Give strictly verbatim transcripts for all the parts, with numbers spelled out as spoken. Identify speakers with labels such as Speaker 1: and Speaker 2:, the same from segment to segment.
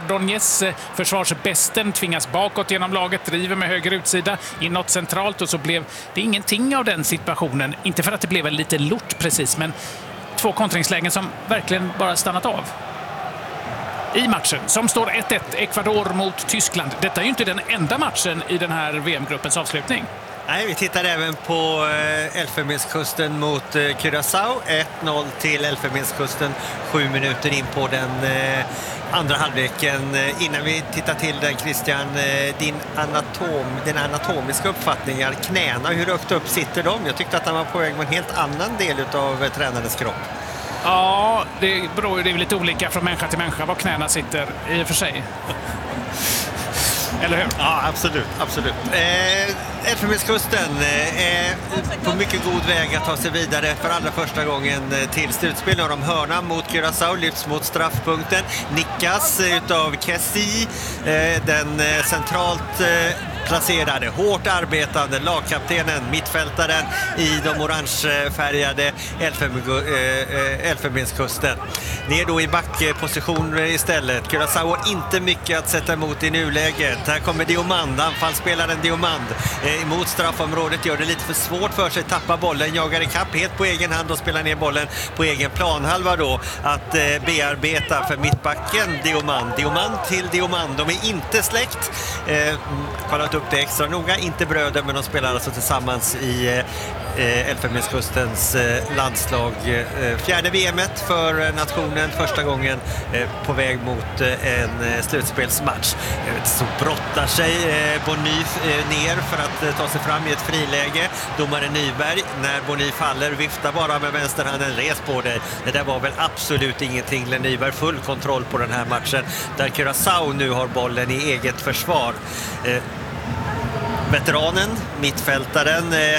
Speaker 1: Ordonez, försvarsbästen, tvingas bakåt genom laget, driver med höger utsida, inåt centralt och så blev det ingenting av den situationen. Inte för att det blev en liten lort precis, men två kontringslägen som verkligen bara stannat av. I matchen som står ett ett, Ecuador mot Tyskland. Detta är ju inte den enda matchen i den här V M-gruppens avslutning.
Speaker 2: Nej, vi tittar även på eh, Elfenbenskusten mot eh, Curaçao. ett noll till Elfenbenskusten, sju minuter in på den eh, andra halvleken. Eh, innan vi tittar till den, Christian, eh, din anatom, din anatomiska uppfattningar, knäna, hur högt upp sitter de? Jag tyckte att han var på väg med en helt annan del av eh, tränarens kropp.
Speaker 1: Ja, det beror det är lite olika från människa till människa var knäna sitter i och för sig. Eller hur?
Speaker 2: Ja, absolut. absolut. Eh, Elfenbenskusten är eh, på mycket god väg att ta sig vidare för allra första gången till slutspel. När de hörna mot Curaçao lyfts mot straffpunkten. Nickas utav Kessi, eh, den eh, centralt eh, placerade, hårt arbetande lagkaptenen, mittfältaren i de orangefärgade Elfenbenskusten. Ner då i backposition istället. Curaçao har inte mycket att sätta emot i nuläget. Här kommer Diomand, anfallsspelaren Diomand eh, emot straffområdet, gör det lite för svårt för sig, tappar bollen, jagar i kapp helt på egen hand och spelar ner bollen på egen planhalva då att eh, bearbeta för mittbacken Diomand. Diomand till Diomand, de är inte släkt. Eh, kollat upp det extra noga, inte bröder, men de spelar alltså tillsammans i eh, Elfenbenskustens eh, landslag. Eh, fjärde V M-et för nationen, första gången eh, på väg mot eh, en eh, slutspelsmatch. Eh, så brottar sig eh, Bonny eh, ner för att eh, ta sig fram i ett friläge. Domare Nyberg, när Bonny faller, viftar bara med vänsterhanden, res på dig. Det där var väl absolut ingenting. Len Nyberg full kontroll på den här matchen, där Curaçao nu har bollen i eget försvar. Eh, veteranen, mittfältaren eh,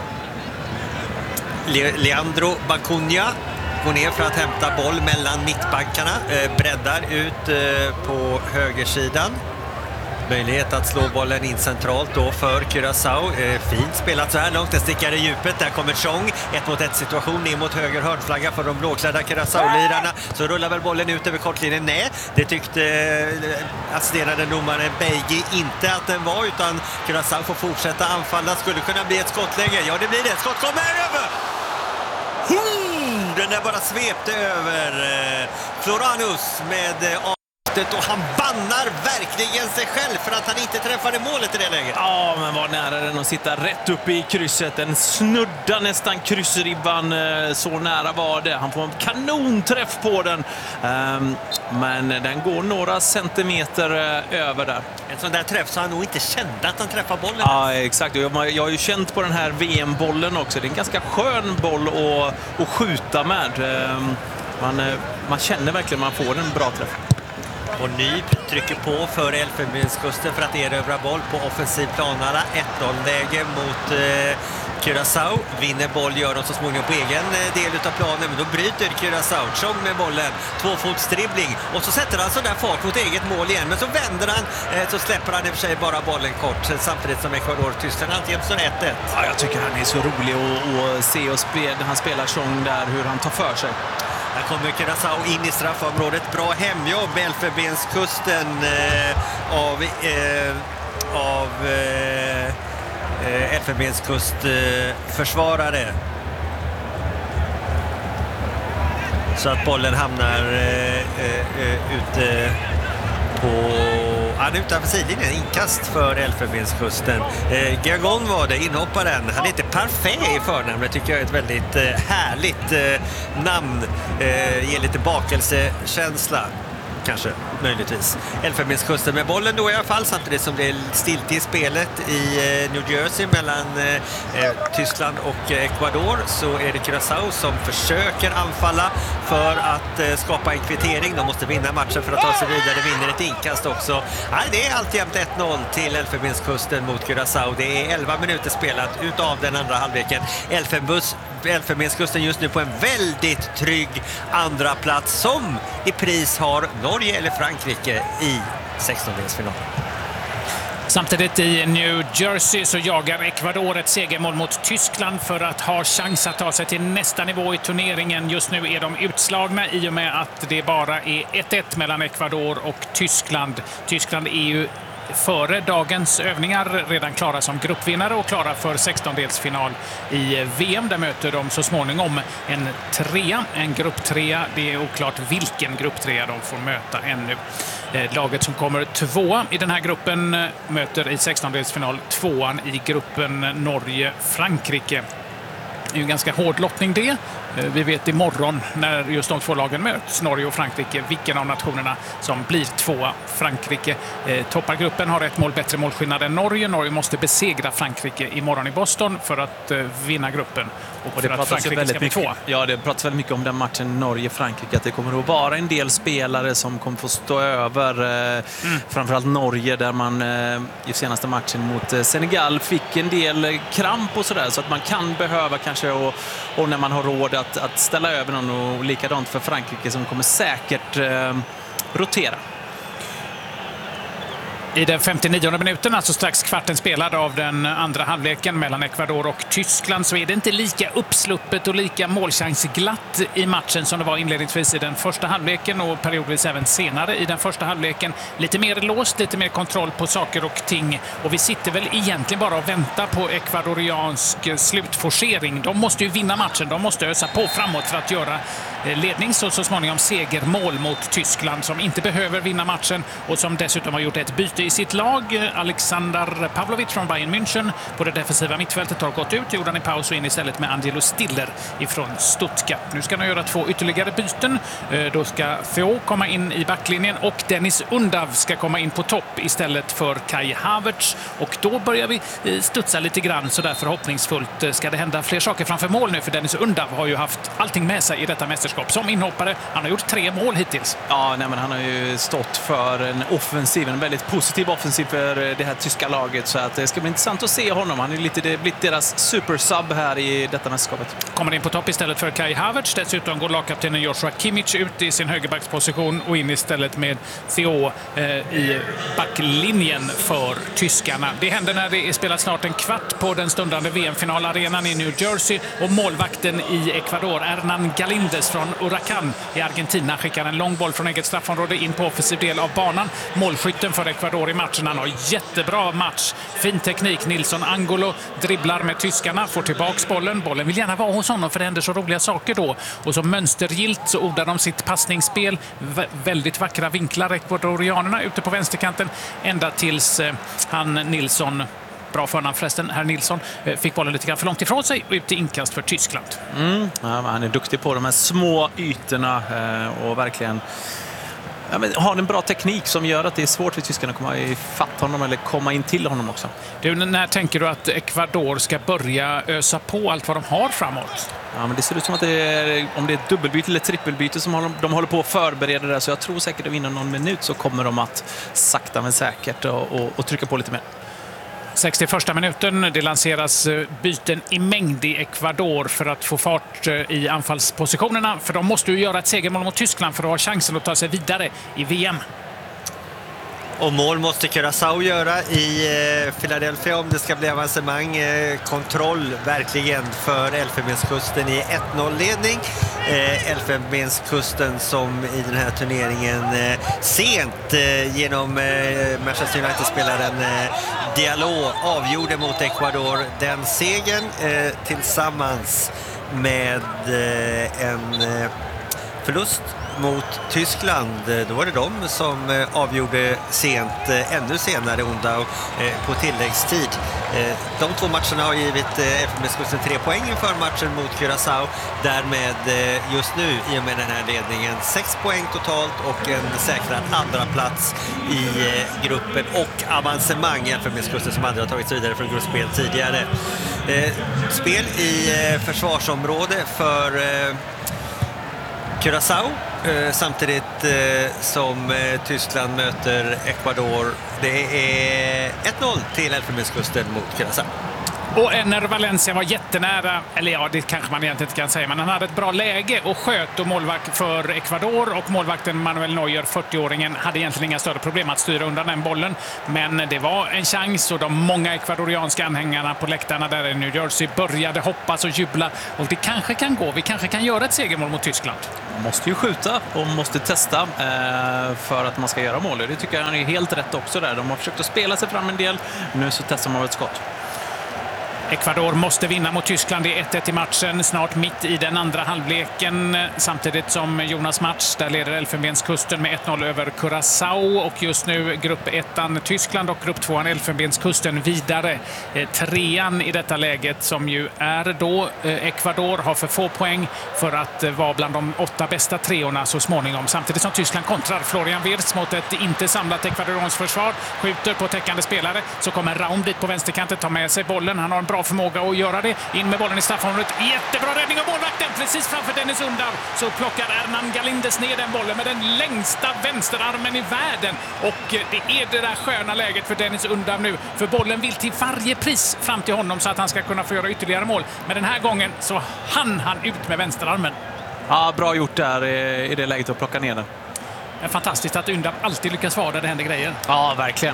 Speaker 2: Le- Leandro Bacunha går ner för att hämta boll mellan mittbackarna, eh, breddar ut eh, på högersidan. Möjlighet att slå bollen in centralt då för Curaçao. Eh, fint spelat så här långt, det stickar i djupet. Där kommer Chong, ett mot ett situation ner mot höger hörnflagga för de blåklädda Curaçao-lirarna. Så rullar väl bollen ut över kortlinjen. Nej, det tyckte eh, assisterande domare Beigi inte att den var, utan Curaçao får fortsätta anfalla. Skulle kunna bli ett skottläge. Ja, det blir det. Skott kommer över! Hmm, den där bara svepte över eh, Floranus med eh, och han bannar verkligen sig själv för att han inte träffade målet i det läget.
Speaker 3: Ja, men var nära den att sitta rätt upp i krysset. En snudda nästan kryssribban. Så nära var det. Han får en kanonträff på den. Men den går några centimeter över där.
Speaker 2: En sån där träff så han nog inte kände att han träffade bollen.
Speaker 3: Ja, exakt. Jag har ju känt på den här V M-bollen också. Det är en ganska skön boll att, att skjuta med. Man, man känner verkligen att man får en bra träff.
Speaker 2: Och Ny trycker på för Elfenbenskusten för att erövra boll på offensiv planala. ett noll-läge mot eh, Curaçao. Vinner boll, gör de så småningom på egen del av planen. Men då bryter Curaçao. Chong med bollen. Tvåfotsdribbling. Och så sätter han så där fart mot eget mål igen. Men så vänder han, eh, så släpper han i och för sig bara bollen kort. Samtidigt som Ecuador Tyskland alltid står ett ett.
Speaker 3: Ja, jag tycker han är så rolig att, att se och spela. Han spelar Chong där, hur han tar för sig.
Speaker 2: Här kommer Curaçao in i straffområdet. Bra hemjobb, Elfenbenskusten eh, av, eh, av eh, Elfenbenskustförsvarare. Eh, Så att bollen hamnar eh, eh, ute på... Han är utanför sidlinjen, inkast för Elfenbenskusten. Eh, Gagon var det, inhopparen. Han är inte Parfait i förnamn, det tycker jag är ett väldigt eh, härligt eh, namn. Eh, ger lite bakelsekänsla, kanske, möjligtvis. Elfenbenskusten med bollen då i alla fall, samtidigt som det är stilt i spelet i eh, New Jersey mellan eh, Tyskland och eh, Ecuador, så är det Curaçao som försöker anfalla för att eh, skapa en kvittering. De måste vinna matchen för att ta sig vidare, vinner ett inkast också. Nej, det är alltjämt ett noll till Elfenbenskusten mot Curaçao. Det är elva minuter spelat utav den andra halvleken. Elfenbus Elfenbenskusten just nu på en väldigt trygg andra plats, som i pris har Norge eller Frankrike i sextondelsfinalen.
Speaker 1: Samtidigt i New Jersey så jagar Ecuador ett segermål mot Tyskland för att ha chans att ta sig till nästa nivå i turneringen. Just nu är de utslagna i och med att det bara är ett ett mellan Ecuador och Tyskland. Tyskland är ju före dagens övningar redan klara som gruppvinnare och klara för sextondelsfinal i V M. Där möter de så småningom en trea, en grupptrea. Det är oklart vilken grupptrea de får möta ännu. Laget som kommer tvåa i den här gruppen möter i sextondelsfinal tvåan i gruppen Norge-Frankrike. Det är ju en ganska hård lottning det. Vi vet imorgon när just de två lagen möts, Norge och Frankrike, vilken av nationerna som blir tvåa. Frankrike eh, toppar gruppen, har ett mål bättre målskillnad än Norge. Norge måste besegra Frankrike imorgon i Boston för att eh, vinna gruppen. Och, och det för att Frankrike ska bli tvåa.
Speaker 3: Ja, det pratas väldigt mycket om den matchen Norge-Frankrike, att det kommer att vara en del spelare som kommer få stå över. Eh, mm. Framförallt Norge där man eh, i senaste matchen mot eh, Senegal fick en del kramp och sådär. Så att man kan behöva kanske, och, och när man har råd att Att, att ställa över någon, och likadant för Frankrike som kommer säkert eh, rotera.
Speaker 1: I den femtionionde minuten, alltså strax kvarten spelad av den andra halvleken mellan Ecuador och Tyskland, så är det inte lika uppsluppet och lika målchansglatt i matchen som det var inledningsvis i den första halvleken och periodvis även senare i den första halvleken. Lite mer låst, lite mer kontroll på saker och ting, och vi sitter väl egentligen bara och väntar på ekvadoriansk slutforcering. De måste ju vinna matchen, de måste ösa på framåt för att göra lednings- och så småningom segermål mot Tyskland, som inte behöver vinna matchen och som dessutom har gjort ett byte i sitt lag. Alexander Pavlovic från Bayern München på det defensiva mittfältet har gått ut, gjorde han i paus och in istället med Angelo Stiller ifrån Stuttgart. Nu ska de göra två ytterligare byten. Då ska Theo komma in i backlinjen och Dennis Undav ska komma in på topp istället för Kai Havertz, och då börjar vi studsa lite grann, så där förhoppningsfullt ska det hända fler saker framför mål nu, för Dennis Undav har ju haft allting med sig i detta mästerskap som inhoppare. Han har gjort tre mål hittills.
Speaker 3: Ja, nej, men han har ju stått för en offensiv, en väldigt positiv offensiv för det här tyska laget, så att det ska bli intressant att se honom. Han är lite det blivit deras supersub här i detta mästerskapet.
Speaker 1: Kommer in på topp istället för Kai Havertz. Dessutom går lagkaptenen Joshua Kimmich ut i sin högerbacksposition och in istället med Theo eh, i backlinjen för tyskarna. Det händer när det är spelat snart en kvart på den stundande V M-finalarenan i New Jersey, och målvakten i Ecuador, Hernan Galíndez från Huracán i Argentina, skickar en lång boll från eget straffområde in på offensiv del av banan. Målskytten för Ecuador i matchen, han har jättebra match. Fin teknik. Nilsson Angulo dribblar med tyskarna, får tillbaks bollen. Bollen vill gärna vara hos honom för det händer så roliga saker då. Och så mönstergilt så odlar de sitt passningsspel. Vä- väldigt vackra vinklar ekvadorianerna ute på vänsterkanten ända tills eh, han Nilsson, bra förnamn förresten, herr Nilsson, fick bollen lite grann för långt ifrån sig och ut till inkast för Tyskland.
Speaker 3: Mm. Ja, han är duktig på de här små ytorna och verkligen ja, men har en bra teknik som gör att det är svårt för tyskarna att komma ifatt honom eller komma in till honom också.
Speaker 1: Du, när tänker du att Ecuador ska börja ösa på allt vad de har framåt?
Speaker 3: Ja, men det ser ut som att det är, om det är ett dubbelbyte eller trippelbyte som de, de håller på att förbereda det, så jag tror säkert att inom någon minut så kommer de att sakta men säkert och, och, och trycka på lite mer.
Speaker 1: sextioförsta minuten, det lanseras byten i mängd i Ecuador för att få fart i anfallspositionerna, för de måste ju göra ett segermål mot Tyskland för att ha chansen att ta sig vidare i V M.
Speaker 2: Och mål måste Curaçao göra i eh, Philadelphia om det ska bli avancemang. Eh, kontroll verkligen för Elfenbenskusten i ett noll-ledning. Eh, Elfenbenskusten som i den här turneringen eh, sent eh, genom eh, Manchester United-spelaren eh, Diallo avgjorde mot Ecuador den segern eh, tillsammans med eh, en eh, förlust mot Tyskland. Då var det de som avgjorde sent, ännu senare onda på tilläggstid. De två matcherna har givit Elfenbenskusten tre poäng inför matchen mot Curaçao. Därmed just nu i och med den här ledningen sex poäng totalt och en säkrad andra plats i gruppen och avancemang. Elfenbenskusten som andra har tagit vidare från gruppspel tidigare. Spel i försvarsområde för Curaçao eh, samtidigt eh, som eh, Tyskland möter Ecuador. Det är ett noll till Elfenbenskusten mot Curaçao.
Speaker 1: Och Enner Valencia var jättenära, eller ja, det kanske man egentligen inte kan säga, men han hade ett bra läge och sköt, och målvakt för Ecuador och målvakten Manuel Neuer, fyrtio-åringen, hade egentligen inga större problem att styra undan den bollen. Men det var en chans och de många ekvadorianska anhängarna på läktarna där i New Jersey började hoppas och jubla. Och det kanske kan gå, vi kanske kan göra ett segermål mot Tyskland.
Speaker 3: Man måste ju skjuta och måste testa eh, för att man ska göra mål. Det tycker jag han är helt rätt också där. De har försökt att spela sig fram en del, nu så testar man ett skott.
Speaker 1: Ecuador måste vinna mot Tyskland. Det är ett ett i matchen, snart mitt i den andra halvleken. Samtidigt som Jonas match, där leder Elfenbenskusten med ett noll över Curaçao. Och just nu grupp ettan Tyskland och grupp tvåan Elfenbenskusten vidare. Trean i detta läget, som ju är då Ecuador, har för få poäng för att vara bland de åtta bästa treorna så småningom. Samtidigt som Tyskland kontrar. Florian Wirtz mot ett inte samlat ekvadorians försvar. Skjuter på täckande spelare. Så kommer Raum dit på vänsterkanten, tar med sig bollen. Han har en bra förmåga att göra det. In med bollen i straffområdet. Jättebra räddning av målvakten. Precis framför Dennis Undav så plockar Hernan Galindes ner den bollen med den längsta vänsterarmen i världen. Och det är det där sköna läget för Dennis Undav nu. För bollen vill till varje pris fram till honom så att han ska kunna få göra ytterligare mål. Men den här gången så hann han ut med vänsterarmen.
Speaker 3: Ja, bra gjort där i det läget att plocka ner den.
Speaker 1: Det är fantastiskt att Undav alltid lyckas vara där det händer grejer.
Speaker 3: Ja, verkligen.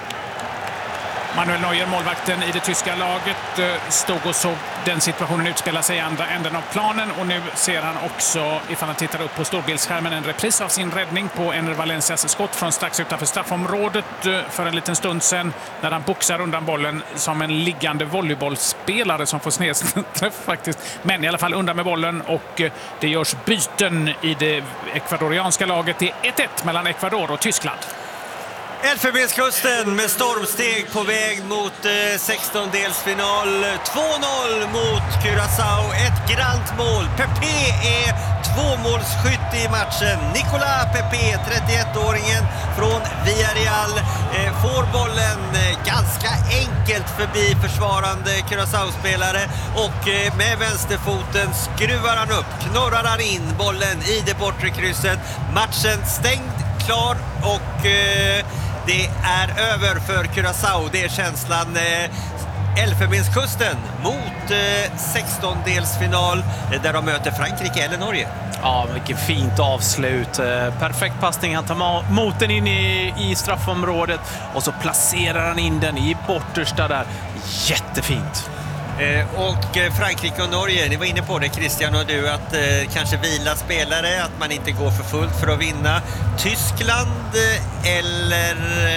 Speaker 1: Manuel Neuer, målvakten i det tyska laget, stod och såg den situationen utspela sig i andra änden av planen. Och nu ser han också, ifall han tittar upp på storbildsskärmen, en repris av sin räddning på Enner Valencias skott från strax utanför straffområdet för en liten stund sedan, när han boxar undan bollen som en liggande volleybollspelare som får snedträff faktiskt. Men i alla fall undan med bollen, och det görs byten i det ekvadorianska laget. Det är ett ett mellan Ecuador och Tyskland.
Speaker 2: Elfenbenskusten med stormsteg på väg mot eh, sextondelsfinal. två noll mot Curaçao. Ett grant mål. Pepe är tvåmålsskytt i matchen. Nicolas Pepe, trettioettåringen från Villarreal, eh, får bollen eh, ganska enkelt förbi försvarande Curaçao-spelare och eh, med vänsterfoten skruvar han upp, knorrar han in bollen i det bortre krysset. Matchen stängd, klar, och eh, det är över för Curaçao. Det är känslan. Eh, Elfenbenskusten mot eh, sextondelsfinal eh, där de möter Frankrike eller Norge.
Speaker 3: Ja, vilket fint avslut. Eh, perfekt passning. Han tar mot den in i, i straffområdet och så placerar han in den i bortersta där. Jättefint.
Speaker 2: Eh, och eh, Frankrike och Norge, ni var inne på det Christian och du, att eh, kanske vila spelare, att man inte går för fullt för att vinna. Tyskland eh, eller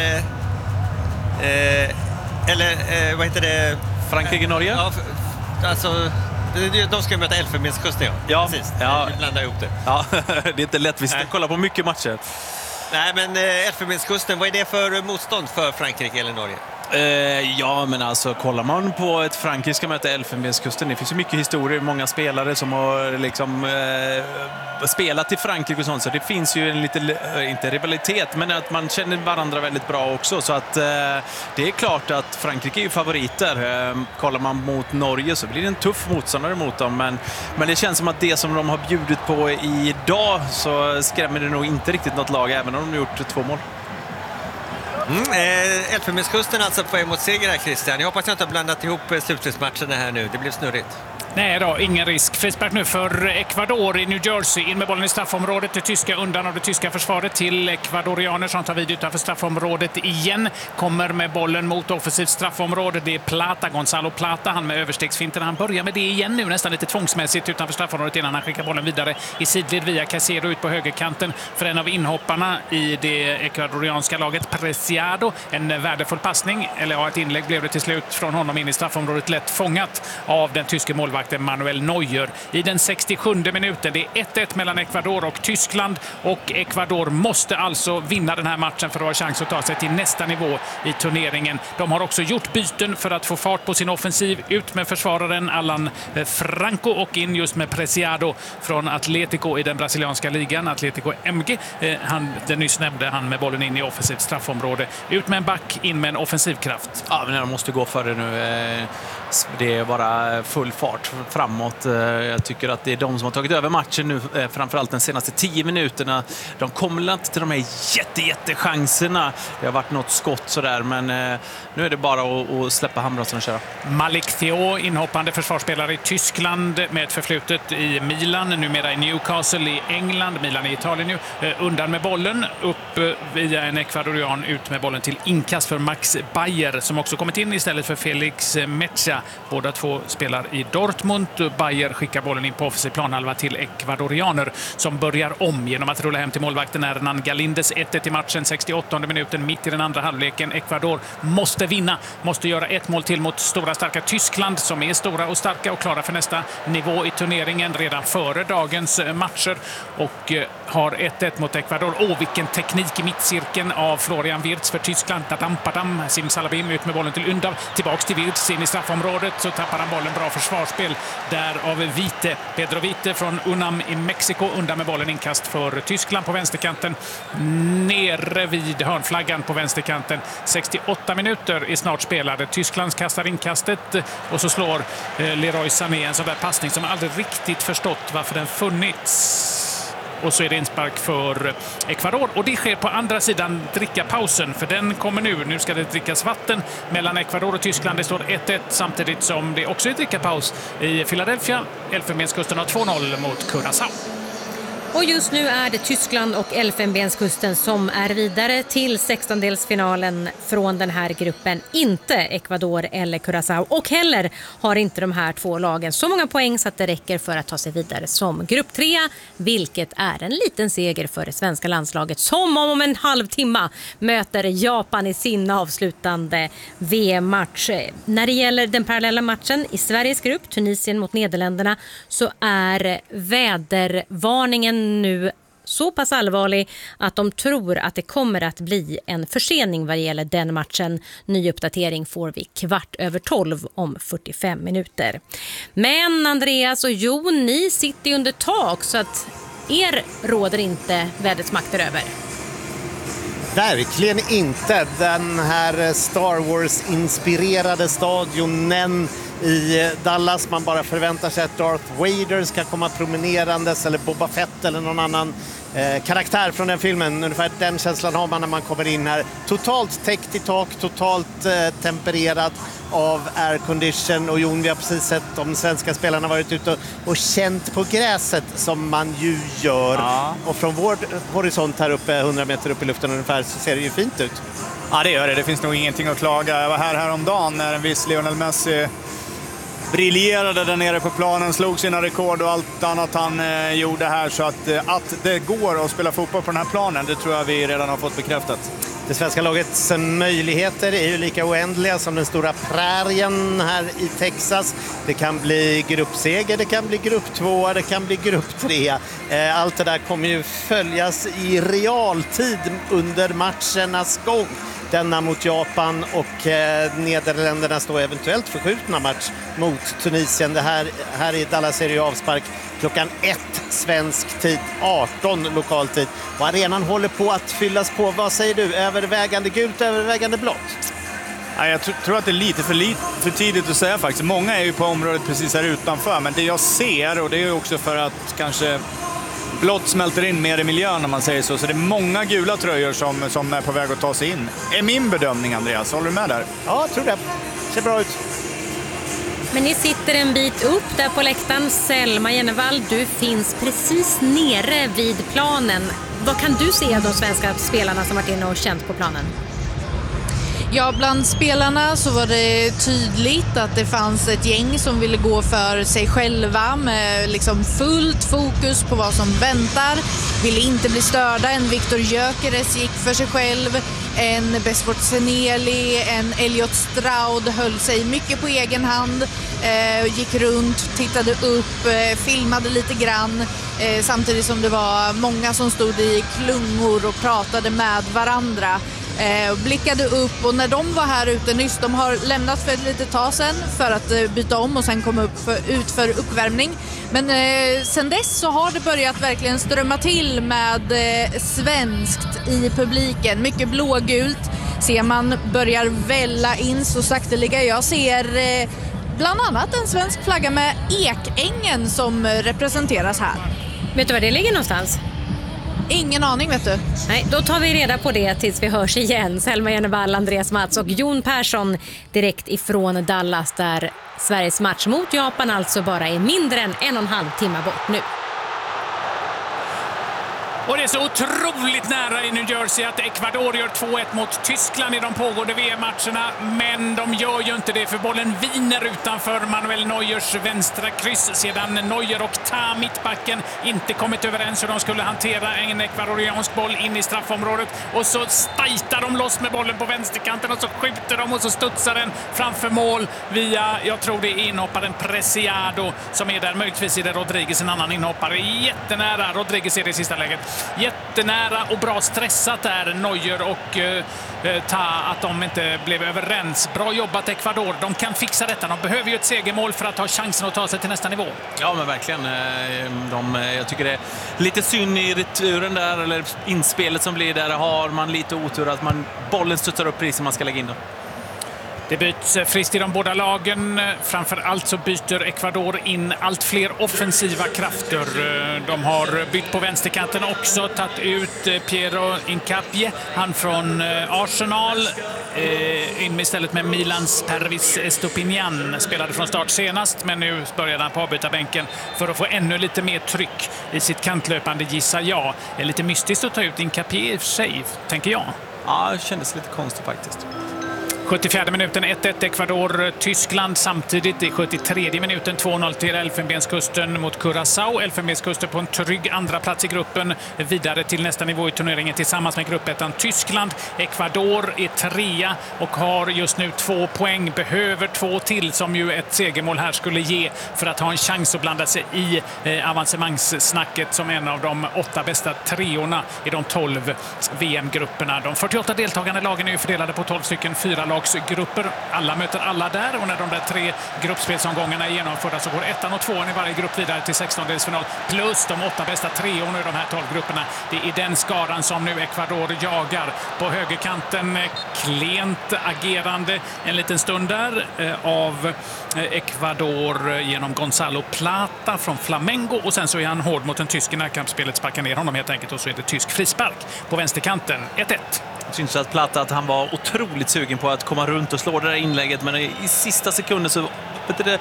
Speaker 2: eh, eller eh, vad heter det?
Speaker 3: Frankrike-Norge?
Speaker 2: Ja, för, alltså de ska möta Elfenbenskusten, ja.
Speaker 3: Ja,
Speaker 2: precis.
Speaker 3: ja.
Speaker 2: Vi blandar ihop det.
Speaker 3: Ja, det är inte lätt. Vi ska kolla på mycket matcher.
Speaker 2: Nej, men eh, Elfenbenskusten, vad är det för motstånd för Frankrike eller Norge?
Speaker 3: Uh, ja, men alltså kollar man på ett Frankrike ska möta Elfenbenskusten, det finns ju mycket historier, många spelare som har liksom uh, spelat i Frankrike och sånt, så det finns ju en lite, uh, inte rivalitet, men att man känner varandra väldigt bra också, så att uh, det är klart att Frankrike är ju favoriter. Uh, kollar man mot Norge så blir det en tuff motståndare mot dem, men, men det känns som att det som de har bjudit på idag så skrämmer det nog inte riktigt något lag, även om de har gjort två mål.
Speaker 2: Mm, eh, Elfenbenskusten alltså på väg mot seger här, Christian. Jag hoppas jag inte har blandat ihop slutspelsmatcherna här nu. Det blev snurrigt.
Speaker 1: Nej då, ingen risk. Frispark nu för Ecuador i New Jersey. In med bollen i straffområdet. Det tyska undan av det tyska försvaret till ekvadorianer som tar vid utanför straffområdet igen. Kommer med bollen mot offensivt straffområde. Det är Plata, Gonzalo Plata. Han med överstegsfinten. Han börjar med det igen nu, nästan lite tvångsmässigt utanför straffområdet innan han skickar bollen vidare i sidled via Casero ut på högerkanten för en av inhopparna i det ekvadorianska laget, Preciado. En värdefull passning, eller ja, ett inlägg blev det till slut från honom in i straffområdet, lätt fångat av den tyske målvakten Manuel Neuer i den sextiosjunde minuten. Det är ett ett mellan Ecuador och Tyskland, och Ecuador måste alltså vinna den här matchen för att ha chans att ta sig till nästa nivå i turneringen. De har också gjort byten för att få fart på sin offensiv. Ut med försvararen Alan Franco och in just med Preciado från Atletico i den brasilianska ligan, Atletico M G. Han, den nyss nämnde, han med bollen in i offensivt straffområde. Ut med en back, in med en offensivkraft.
Speaker 3: Ja, men de måste gå för det nu. det är bara full fart framåt. Jag tycker att det är de som har tagit över matchen nu, framförallt de senaste tio minuterna. De kommer inte till de här jätte, jättechanserna. Det har varit något skott sådär, men nu är det bara att, att släppa handbromsen och köra.
Speaker 1: Malik Theo, inhoppande försvarsspelare i Tyskland med ett förflutet i Milan, numera i Newcastle i England, Milan i Italien nu, undan med bollen, upp via en ekvadorian, ut med bollen till inkast för Max Bayer som också kommit in istället för Felix Mecha. Båda två spelar i Dortmund. Bayer skickar bollen in på offensiv planhalva till ekvadorianer som börjar om genom att rulla hem till målvakten Hernan Galindes. ett ett i matchen, sextioåttonde minuten, mitt i den andra halvleken. Ecuador måste vinna, måste göra ett mål till mot stora starka Tyskland som är stora och starka och klara för nästa nivå i turneringen redan före dagens matcher och har ett ett mot Ecuador. Åh, vilken teknik i mittcirkeln av Florian Wirtz för Tyskland. Tadam, padam, Sim Salabim ut med bollen till Undav, tillbaks till Wirtz in i straffområdet, så tappar han bollen. Bra försvarsspel där av Vite, Pedro Vite från Unam i Mexiko, undan med bollen, inkast för Tyskland på vänsterkanten, nere vid hörnflaggan på vänsterkanten. sextioåtta minuter är snart spelade. Tyskland kastar inkastet och så slår Leroy Sané en sån där passning som aldrig riktigt förstått varför den funnits. Och så är det inspark för Ecuador. Och det sker på andra sidan drickapausen. För den kommer nu. Nu ska det drickas vatten mellan Ecuador och Tyskland. Det står ett ett samtidigt som det också är drickapaus i Philadelphia. Elfenbenskusten har två noll mot Curaçao.
Speaker 4: Och just nu är det Tyskland och Elfenbenskusten som är vidare till sextondelsfinalen från den här gruppen. Inte Ecuador eller Curaçao. Och heller har inte de här två lagen så många poäng så att det räcker för att ta sig vidare som grupp tre. Vilket är en liten seger för det svenska landslaget som om en halvtimme möter Japan i sin avslutande V M-match. När det gäller den parallella matchen i Sveriges grupp, Tunisien mot Nederländerna, så är vädervarningen nu så pass allvarlig att de tror att det kommer att bli en försening vad gäller den matchen. Ny uppdatering får vi kvart över tolv om fyrtiofem minuter. Men Andreas och Jon, ni sitter under tak så att er råder inte vädrets makter över.
Speaker 5: Verkligen inte. Den här Star Wars-inspirerade stadionen i Dallas. Man bara förväntar sig att Darth Vader ska komma promenerandes, eller Boba Fett eller någon annan eh, karaktär från den filmen. Ungefär den känslan har man när man kommer in här. Totalt täckt i tak, totalt eh, tempererad av aircondition. Och Jon, vi har precis sett de svenska spelarna varit ute och, och känt på gräset som man ju gör. Ja. Och från vår horisont här uppe, hundra meter upp i luften ungefär, så ser det ju fint ut.
Speaker 6: Ja, det gör det. Det finns nog ingenting att klaga. Jag var här häromdagen när en viss Lionel Messi briljerade där nere på planen, slog sina rekord och allt annat han eh, gjorde här. Så att, eh, att det går att spela fotboll på den här planen, det tror jag vi redan har fått bekräftat.
Speaker 5: Det svenska lagets möjligheter är ju lika oändliga som den stora prärien här i Texas. Det kan bli gruppseger, det kan bli grupp två, det kan bli grupp tre. Eh, allt det där kommer ju följas i realtid under matchernas gång. Denna mot Japan och eh, Nederländerna står eventuellt förskjutna match mot Tunisien. Det här, här i Dallas är det ju avspark klockan ett svensk tid, arton lokal tid. Och arenan håller på att fyllas på. Vad säger du? Övervägande gult, övervägande blått?
Speaker 6: Ja, jag tr- tror att det är lite för, lit- för tidigt att säga faktiskt. Många är ju på området precis här utanför. Men det jag ser, och det är ju också för att kanske blått smälter in mer i miljön när man säger så. Så det är många gula tröjor som, som är på väg att ta sig in. Är min bedömning, Andreas. Håller du med där?
Speaker 5: Ja, jag tror det. Ser bra ut.
Speaker 4: Men ni sitter en bit upp där på läktaren. Selma Jennevall, du finns precis nere vid planen. Vad kan du se av de svenska spelarna som varit inne och känt på planen?
Speaker 7: Ja, bland spelarna så var det tydligt att det fanns ett gäng som ville gå för sig själva med liksom fullt fokus på vad som väntar. Ville inte bli störda. En Viktor Gyökeres gick för sig själv. En Besfort Seneli, en Elliot Stroud höll sig mycket på egen hand. Eh, gick runt, tittade upp, eh, filmade lite grann. Eh, samtidigt som det var många som stod i klungor och pratade med varandra. Eh, blickade upp, och när de var här ute nyss, de har lämnat för ett litet tag sedan för att eh, byta om och sen komma upp för, ut för uppvärmning. Men eh, sen dess så har det börjat verkligen strömma till med eh, svenskt i publiken. Mycket blågult ser man börjar välla in så sakteliga. Jag ser eh, bland annat en svensk flagga med Ekängen som representeras här.
Speaker 4: Vet du var det ligger någonstans?
Speaker 7: Ingen aning, vet du.
Speaker 4: Nej, då tar vi reda på det tills vi hörs igen. Selma Jennevall, Andreas Mats och Jon Persson direkt ifrån Dallas där Sveriges match mot Japan alltså bara är mindre än en och en halv timme bort nu.
Speaker 1: Och det är så otroligt nära i New Jersey att Ecuador gör två ett mot Tyskland i de pågående V M-matcherna. Men de gör ju inte det, för bollen viner utanför Manuel Neuers vänstra kryss sedan Neuer och Ta, mittbacken, inte kommit överens hur de skulle hantera en ecuadoriansk boll in i straffområdet. Och så stajtar de loss med bollen på vänsterkanten och så skjuter de och så studsar den framför mål via, jag tror det är inhopparen Preciado som är där. Möjligtvis är det Rodriguez, en annan inhoppare. Jättenära, Rodriguez är det i sista läget. Jättenära och bra stressat där Neuer och eh, Ta, att de inte blev överens. Bra jobbat Ecuador, de kan fixa detta. De behöver ju ett segermål för att ha chansen att ta sig till nästa nivå.
Speaker 3: Ja, men verkligen. De, jag tycker det är lite synd i returen där, eller inspelet som blir där. Har man lite otur att man, bollen studsar upp precis som man ska lägga in då.
Speaker 1: Det byts friskt i de båda lagen. Framför allt så byter Ecuador in allt fler offensiva krafter. De har bytt på vänsterkanten också, tagit ut Piero Incapie, han från Arsenal, in istället med Milans Pervis Estopinian. Spelade från start senast, men nu började han på avbytarbänken för att få ännu lite mer tryck i sitt kantlöpande, gissar jag. Det är lite mystiskt att ta ut Incapie i sig, tänker jag.
Speaker 3: Ja, det kändes lite konstigt faktiskt.
Speaker 1: sjuttiofjärde minuten ett ett Ecuador-Tyskland, samtidigt i sjuttiotredje minuten två noll till Elfenbenskusten mot Curaçao. Elfenbenskusten på en trygg andra plats i gruppen, vidare till nästa nivå i turneringen tillsammans med gruppettan Tyskland. Ecuador är trea och har just nu två poäng, behöver två till som ju ett segermål här skulle ge för att ha en chans att blanda sig i eh, avancemangssnacket som en av de åtta bästa treorna i de tolv V M-grupperna. De fyrtioåtta deltagande lagen är ju fördelade på tolv stycken fyra lagsgrupper. Alla möter alla där, och när de där tre gruppspelsomgångarna är genomförda så går ettan och tvåan i varje grupp vidare till sextondelsfinal, plus de åtta bästa treorna i de här tolv grupperna. Det är den skaran som nu Ecuador jagar. På högerkanten klent agerande en liten stund där eh, av Ecuador genom Gonzalo Plata från Flamengo, och sen så är han hård mot en tysk i närkampsspelet, sparkar ner honom helt enkelt, och så är det tysk frispark på vänsterkanten. ett ett.
Speaker 3: Jag syns att Plata att han var otroligt sugen på att komma runt och slå det där inlägget, men i sista sekunden så vet du,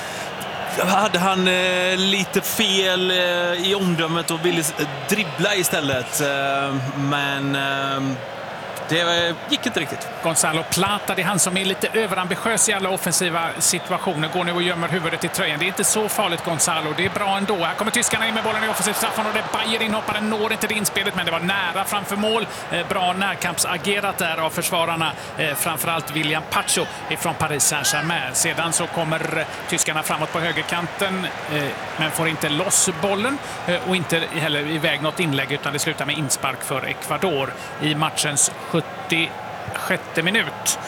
Speaker 3: hade han eh, lite fel eh, i omdömet och ville dribbla istället. Eh, men eh, det gick inte riktigt.
Speaker 1: Gonzalo Plata, det är han som är lite överambitiös i alla offensiva situationer. Går nu och gömmer huvudet i tröjan. Det är inte så farligt, Gonzalo. Det är bra ändå. Här kommer tyskarna in med bollen i offensivt straffområde. Bayer inhopparen når inte det inspelet, men det var nära framför mål. Bra närkampsagerat där av försvararna. Framförallt William Pacho från Paris Saint-Germain. Sedan så kommer tyskarna framåt på högerkanten, men får inte loss bollen och inte heller iväg något inlägg, utan det slutar med inspark för Ecuador i matchens sjuttiosjätte minut.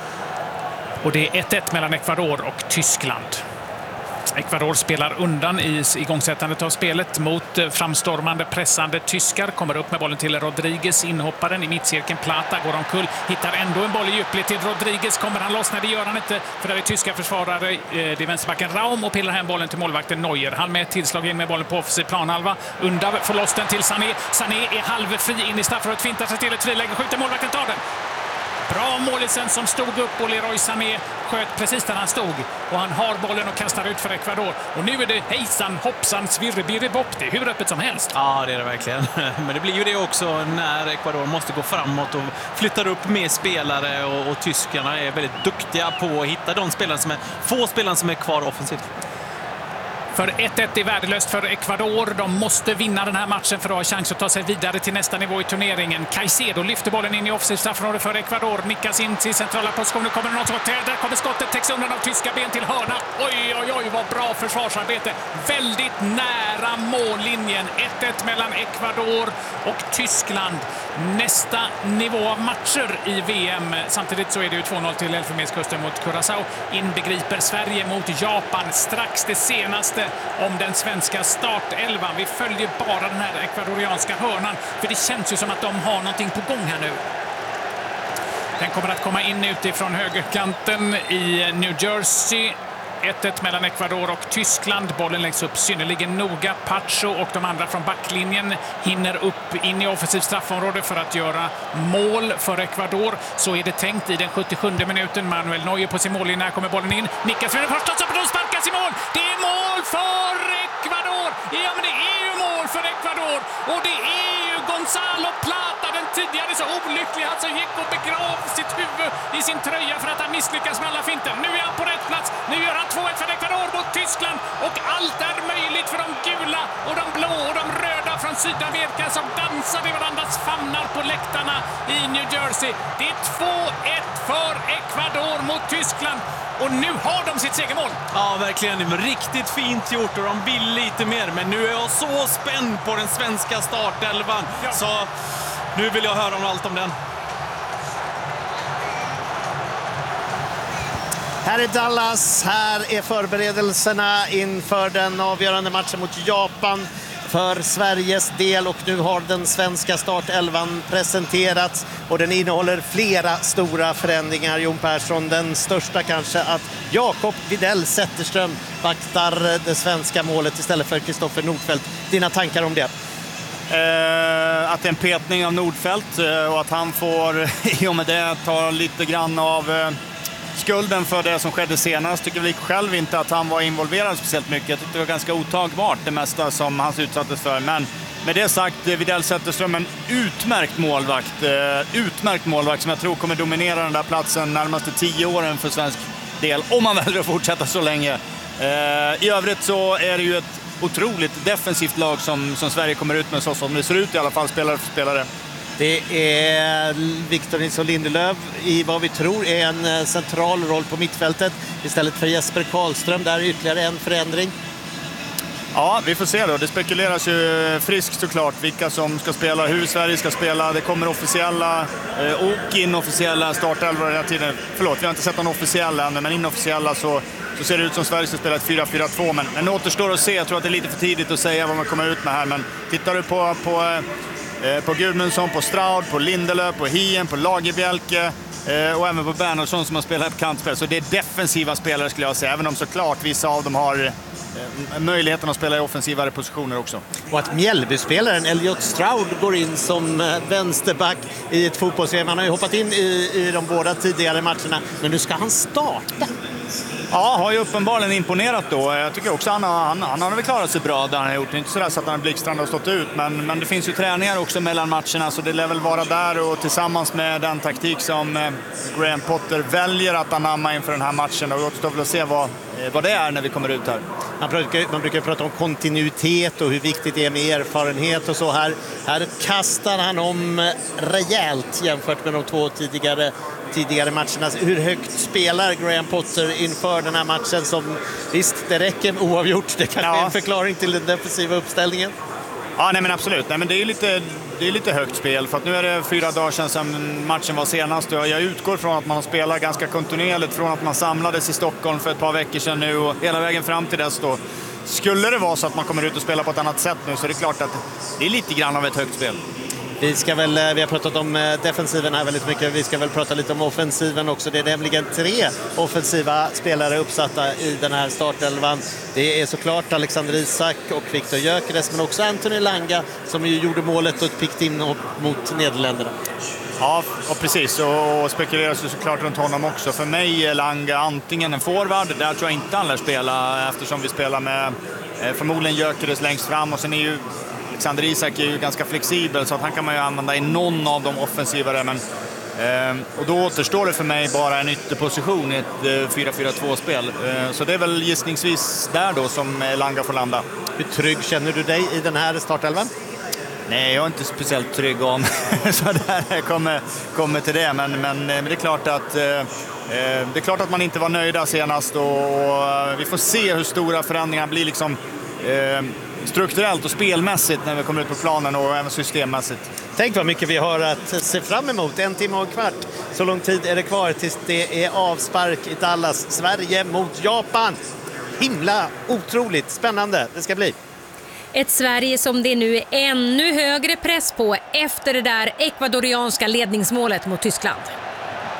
Speaker 1: Och det är ett ett mellan Ecuador och Tyskland. Ecuador spelar undan i igångsättandet av spelet mot framstormande, pressande tyskar. Kommer upp med bollen till Rodriguez, inhopparen i mittcirkeln. Plata går omkull, hittar ändå en boll i djupled till Rodriguez. Kommer han loss? Nej, det gör han inte, för där är tyska försvarare. Det är vänsterbacken Raum och pillar hem bollen till målvakten Neuer. Han med ett tillslag in med bollen på offensiv planhalva. Undar får loss den till Sané. Sané är halvfri in i straffområdet, fintar sig till ett friläge, skjuter, målvakten tar den. Bra målisen som stod upp, och Leroy Sané sköt precis där han stod. Och han har bollen och kastar ut för Ecuador. Och nu är det hejsan, hoppsan, svirrebirrebopp. Det är hur öppet som helst.
Speaker 3: Ja, det är det verkligen. Men det blir ju det också när Ecuador måste gå framåt och flyttar upp med spelare. Och, och tyskarna är väldigt duktiga på att hitta de spelare som är, få spelare som är kvar offensivt.
Speaker 1: För ett ett är värdelöst för Ecuador. De måste vinna den här matchen för att ha chans att ta sig vidare till nästa nivå i turneringen. Caicedo lyfter bollen in i offensivt straffområde för Ecuador. Nickas in till centrala positioner. Kommer något skott. Där kommer skottet. Täcks undan av tyska ben till hörna. Oj, oj, oj, vad bra försvarsarbete. Väldigt nära mållinjen. ett ett mellan Ecuador och Tyskland. Nästa nivå av matcher i V M. Samtidigt så är det ju två noll till Elfenbenskusten mot Curaçao. Inbegriper Sverige mot Japan. Strax det senaste om den svenska startelvan. Vi följer bara den här ekvadorianska hörnan, för det känns ju som att de har någonting på gång här nu. Den kommer att komma in utifrån högerkanten i New Jersey. ett ett mellan Ecuador och Tyskland. Bollen läggs upp synnerligen noga. Pacho och de andra från backlinjen hinner upp in i offensivt straffområde för att göra mål för Ecuador. Så är det tänkt i den sjuttiosjunde minuten. Manuel Neuer på sin mållinje. Här kommer bollen in. Nickas för den första, så de sparkas i mål. Det är mål för Ecuador! Ja, men det är ju mål för Ecuador. Och det är ju Gonzalo Plata, den tidigare så olycklig. Alltså gick och begrav sitt huvud i sin tröja för att han misslyckas med alla finter. Nu är han på rätt plats. Nu gör han två ett för Ecuador mot Tyskland. Och allt är möjligt för de gula och de blå och de röda från Sydamerika som dansar i varandras famnar på läktarna i New Jersey. Det är två ett för Ecuador mot Tyskland. Och nu har de sitt segermål.
Speaker 3: Ja, verkligen. Riktigt fint gjort och de vill lite mer. Men nu är jag så spänd på den svenska startelvan. Ja. Så nu vill jag höra om allt om den.
Speaker 5: Här är Dallas, här är förberedelserna inför den avgörande matchen mot Japan för Sveriges del, och nu har den svenska startelvan presenterats och den innehåller flera stora förändringar. Jon Persson, den största kanske att Jakob Widell Zetterström vaktar det svenska målet istället för Kristoffer Nordfeldt. Dina tankar om det?
Speaker 6: Eh, att det är en petning av Nordfeldt eh, och att han får i och med det ta lite grann av eh, skulden för det som skedde senast. Tycker väl själv inte att han var involverad speciellt mycket. Jag tyckte det var ganska otagbart det mesta som han utsattes för. Men med det sagt, Widell Zetterström en utmärkt målvakt. Utmärkt målvakt som jag tror kommer dominera den där platsen närmaste tio åren för svensk del. Om man väljer att fortsätta så länge. I övrigt så är det ju ett otroligt defensivt lag som, som Sverige kommer ut med, så som det ser ut i alla fall, spelare för spelare.
Speaker 5: Det är Victor Nilsson Lindelöf i vad vi tror är en central roll på mittfältet istället för Jesper Karlström. Där är ytterligare en förändring.
Speaker 6: Ja, vi får se då. Det spekuleras ju friskt såklart vilka som ska spela, hur Sverige ska spela. Det kommer officiella och inofficiella startelvor hela tiden. Förlåt, vi har inte sett någon officiell än, men inofficiella så, så ser det ut som Sverige ska spela ett fyra fyra två. Men, men återstår att se. Jag tror att det är lite för tidigt att säga vad man kommer ut med här. Men tittar du på... på på Gudmundsson, på Straud, på Lindelöf, på Hien, på Lagerbjälke och även på Bernhardsson som har spelat på kantspel. Så det är defensiva spelare skulle jag säga, även om såklart vissa av dem har möjligheten att spela i offensivare positioner också.
Speaker 5: Och att Mjällby-spelaren Elliot Straud går in som vänsterback i ett fotbolls-V M. Han har ju hoppat in i, i de båda tidigare matcherna, men nu ska han starta.
Speaker 6: Ja, har ju uppenbarligen imponerat då. Jag tycker också att han, han, han har väl klarat sig bra där han har gjort. Det är inte sådär så att han har blixtrande och stått ut. Men, men det finns ju träningar också mellan matcherna, så det lär väl vara där. Och tillsammans med den taktik som eh, Graham Potter väljer att anamma inför den här matchen. Och återstår väl att se vad, eh, vad det är när vi kommer ut här.
Speaker 5: Man brukar, man brukar prata om kontinuitet och hur viktigt det är med erfarenhet och så. Här, här kastar han om rejält jämfört med de två tidigare tidigare matcherna. Hur högt spelar Graham Potter inför den här matchen som, visst, det räcker med oavgjort. Det kanske ja. är en förklaring till den defensiva uppställningen.
Speaker 6: Ja, nej men absolut. Nej, men det är lite, det är lite högt spel. För att nu är det fyra dagar sedan som matchen var senast. Och jag utgår från att man har spelat ganska kontinuerligt från att man samlades i Stockholm för ett par veckor sedan nu och hela vägen fram till dess då. Skulle det vara så att man kommer ut och spelar på ett annat sätt nu, så är det klart att det är lite grann av ett högt spel.
Speaker 5: Vi, ska väl, vi har pratat om defensiven här väldigt mycket. Vi ska väl prata lite om offensiven också. Det är nämligen tre offensiva spelare uppsatta i den här startelvan. Det är såklart Alexander Isak och Viktor Gyökeres, men också Anthony Langa som ju gjorde målet och ett pikt in mot Nederländerna.
Speaker 6: Ja, och precis. Och spekuleras ju såklart runt honom också. För mig är Langa antingen en forward, där tror jag inte han lär spela eftersom vi spelar med förmodligen Gyökeres längst fram, och sen är ju Alexander Isak är ju ganska flexibel så att han kan man ju använda i någon av de offensivare. Men, eh, och då återstår det för mig bara en ytterposition i ett eh, fyra fyra två-spel. Eh, så det är väl gissningsvis där då som Langa får landa.
Speaker 5: Hur trygg känner du dig i den här startelvan?
Speaker 6: Nej, jag är inte speciellt trygg om så där kommer, kommer till det. Men, men, men det är klart att... Eh, det är klart att man inte var nöjda senast och, och vi får se hur stora förändringar blir liksom... Eh, strukturellt och spelmässigt när vi kommer ut på planen och även systemmässigt.
Speaker 5: Tänk vad mycket vi har att se fram emot. En timme och en kvart. Så lång tid är det kvar tills det är avspark i Dallas. Sverige mot Japan. Himla otroligt spännande det ska bli.
Speaker 4: Ett Sverige som det nu är ännu högre press på efter det där ekvadorianska ledningsmålet mot Tyskland.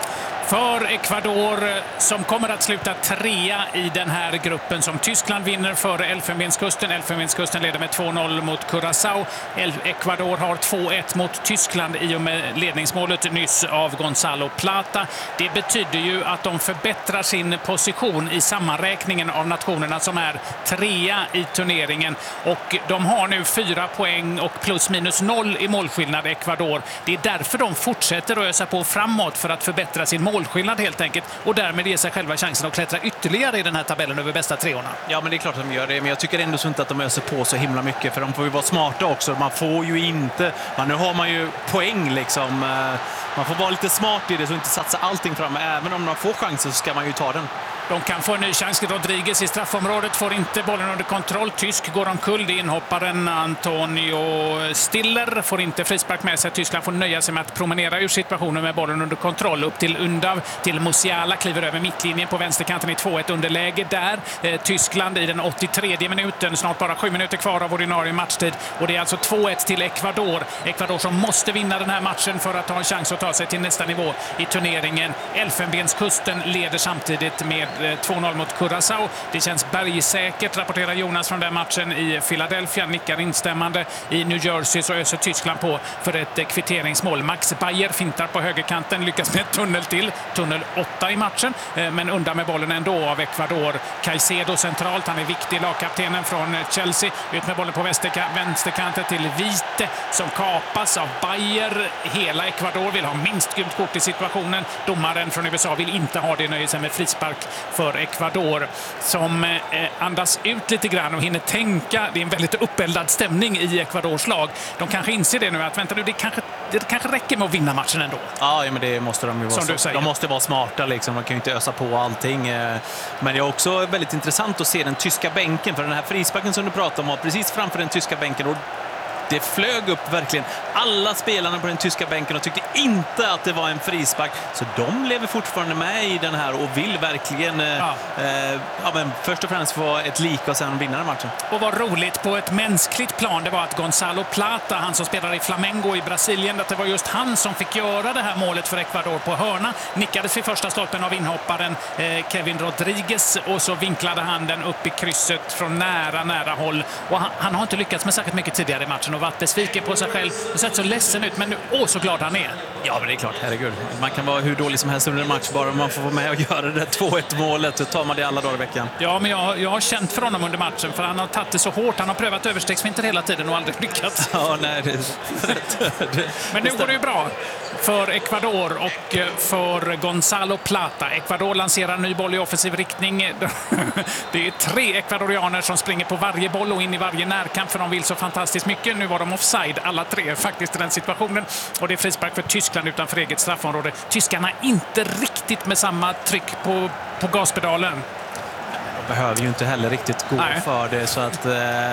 Speaker 1: för Ecuador som kommer att sluta trea i den här gruppen som Tyskland vinner före Elfenbenskusten. Elfenbenskusten leder med två noll mot Curaçao. Ecuador har två ett mot Tyskland i och med ledningsmålet nyss av Gonzalo Plata. Det betyder ju att de förbättrar sin position i sammanräkningen av nationerna som är trea i turneringen. Och de har nu fyra poäng och plus minus noll i målskillnad Ecuador. Det är därför de fortsätter att ösa på framåt för att förbättra sin målskillnad helt enkelt och därmed ge sig själva chansen att klättra ytterligare i den här tabellen över bästa treorna.
Speaker 3: Ja, men det är klart att de gör det, men jag tycker ändå så inte att de öser på så himla mycket, för de får ju vara smarta också. Man får ju inte, ja, nu har man ju poäng liksom, man får vara lite smart i det så inte satsa allting fram, även om de får chansen så ska man ju ta den.
Speaker 1: De kan få en ny chans. Rodriguez i straffområdet får inte bollen under kontroll. Tysk går omkull. Det inhopparen Antonio Stiller får inte frispark med sig. Tyskland får nöja sig med att promenera ur situationen med bollen under kontroll. Upp till Undav, till Musiala, kliver över mittlinjen på vänsterkanten i två ett underläge där. Eh, Tyskland i den åttiotredje minuten, snart bara sju minuter kvar av ordinarie matchtid. Och det är alltså två ett till Ecuador. Ecuador som måste vinna den här matchen för att ha en chans att ta sig till nästa nivå i turneringen. Elfenbenskusten leder samtidigt med två noll mot Curaçao. Det känns bergsäkert, rapporterar Jonas från den matchen i Philadelphia. Nickar instämmande. I New Jersey så öser Tyskland på för ett kvitteringsmål. Max Bayer fintar på högerkanten, lyckas med ett tunnel till. Tunnel åtta i matchen, men undan med bollen ändå av Ecuador. Caicedo centralt, han är viktig, lagkaptenen från Chelsea. Ut med bollen på vänsterkanten till Vite som kapas av Bayer. Hela Ecuador vill ha minst gult kort i situationen. Domaren från U S A vill inte ha det, nöjer sig med frispark för Ecuador som eh, andas ut lite grann och hinner tänka. Det är en väldigt uppeldad stämning i Ecuadors lag. De kanske inser det nu att vänta nu, det kanske, det kanske räcker med att vinna matchen ändå.
Speaker 3: Ja, men det måste de ju vara.
Speaker 1: Som du säger.
Speaker 3: De måste vara smarta liksom. De kan ju inte ösa på allting. Men det är också väldigt intressant att se den tyska bänken, för den här frisparken som du pratade om var precis framför den tyska bänken och det flög upp verkligen alla spelarna på den tyska bänken och tyckte inte att det var en frispark. Så de lever fortfarande med i den här och vill verkligen ja. Eh, ja, men först och främst få ett lika och sen vinna den matchen.
Speaker 1: Och vad roligt på ett mänskligt plan det var att Gonzalo Plata, han som spelar i Flamengo i Brasilien, att det var just han som fick göra det här målet för Ecuador på hörna. Nickades vid första stolpen av inhopparen eh, Kevin Rodriguez och så vinklade han den upp i krysset från nära, nära håll. Och han, han har inte lyckats med särskilt mycket tidigare i matchen och varit besviken på sig själv och sett så ledsen ut, men nu, åh så glad han är.
Speaker 3: Ja, men det är klart, herregud. Man kan vara hur dålig som helst under en match, bara man får vara med och göra det två ett målet, så tar man det alla dagar i veckan.
Speaker 1: Ja, men jag, jag har känt för honom under matchen, för han har tagit det så hårt. Han har prövat överstegsfinter hela tiden och aldrig lyckats.
Speaker 3: Ja, nej, det...
Speaker 1: Men nu går det ju bra för Ecuador och för Gonzalo Plata. Ecuador lanserar en ny boll i offensiv riktning. Det är tre ecuadorianer som springer på varje boll och in i varje närkamp, för de vill så fantastiskt mycket. Nu var de offside, alla tre faktiskt i den situationen. Och det är frispark för Tyskland utanför eget straffområde. Tyskarna inte riktigt med samma tryck på, på gaspedalen.
Speaker 3: De behöver ju inte heller riktigt gå Nej. för det. Så att,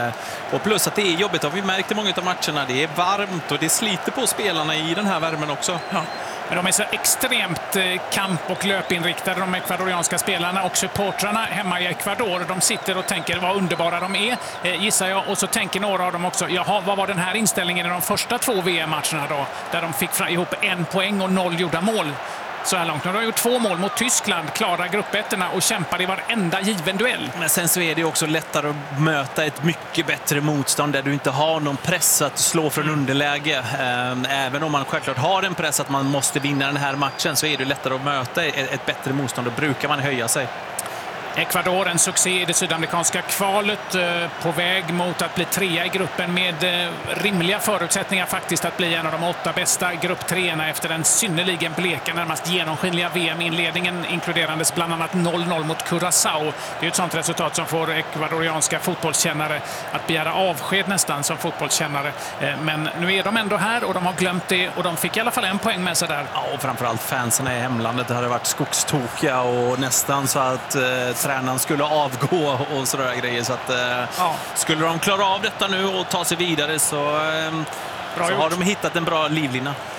Speaker 3: och plus att det är jobbigt, har vi märkt i många av matcherna. Det är varmt och det sliter på spelarna i den här värmen också. Ja.
Speaker 1: Men de är så extremt kamp- och löpinriktade, de ekvadorianska spelarna och supportrarna hemma i Ecuador. De sitter och tänker vad underbara de är, gissar jag. Och så tänker några av dem också, jaha, vad var den här inställningen i de första två V M-matcherna då? Där de fick ihop en poäng och noll gjorda mål. Så här långt. Nu har de gjort två mål mot Tyskland, klara gruppettorna och kämpar i varenda given duell.
Speaker 3: Men sen så är det också lättare att möta ett mycket bättre motstånd där du inte har någon press att slå från underläge. Även om man självklart har en press att man måste vinna den här matchen, så är det lättare att möta ett bättre motstånd. Då brukar man höja sig.
Speaker 1: Ecuador, en succé i det sydamerikanska kvalet, eh, på väg mot att bli trea i gruppen med eh, rimliga förutsättningar faktiskt att bli en av de åtta bästa grupptreorna efter den synnerligen bleka, närmast genomskinliga V M-inledningen, inkluderandes bland annat noll noll mot Curaçao. Det är ett sånt resultat som får ekvadorianska fotbollskännare att begära avsked nästan som fotbollskännare. Eh, men nu är de ändå här och de har glömt det och de fick i alla fall en poäng med sig där.
Speaker 3: Ja, och framförallt fansen i hemlandet. Det hade varit skogstokiga och nästan så att eh, tränaren skulle avgå och sådär grejer. Så att, eh, ja. Skulle de klara av detta nu och ta sig vidare så, eh, så har de hittat en bra livlina.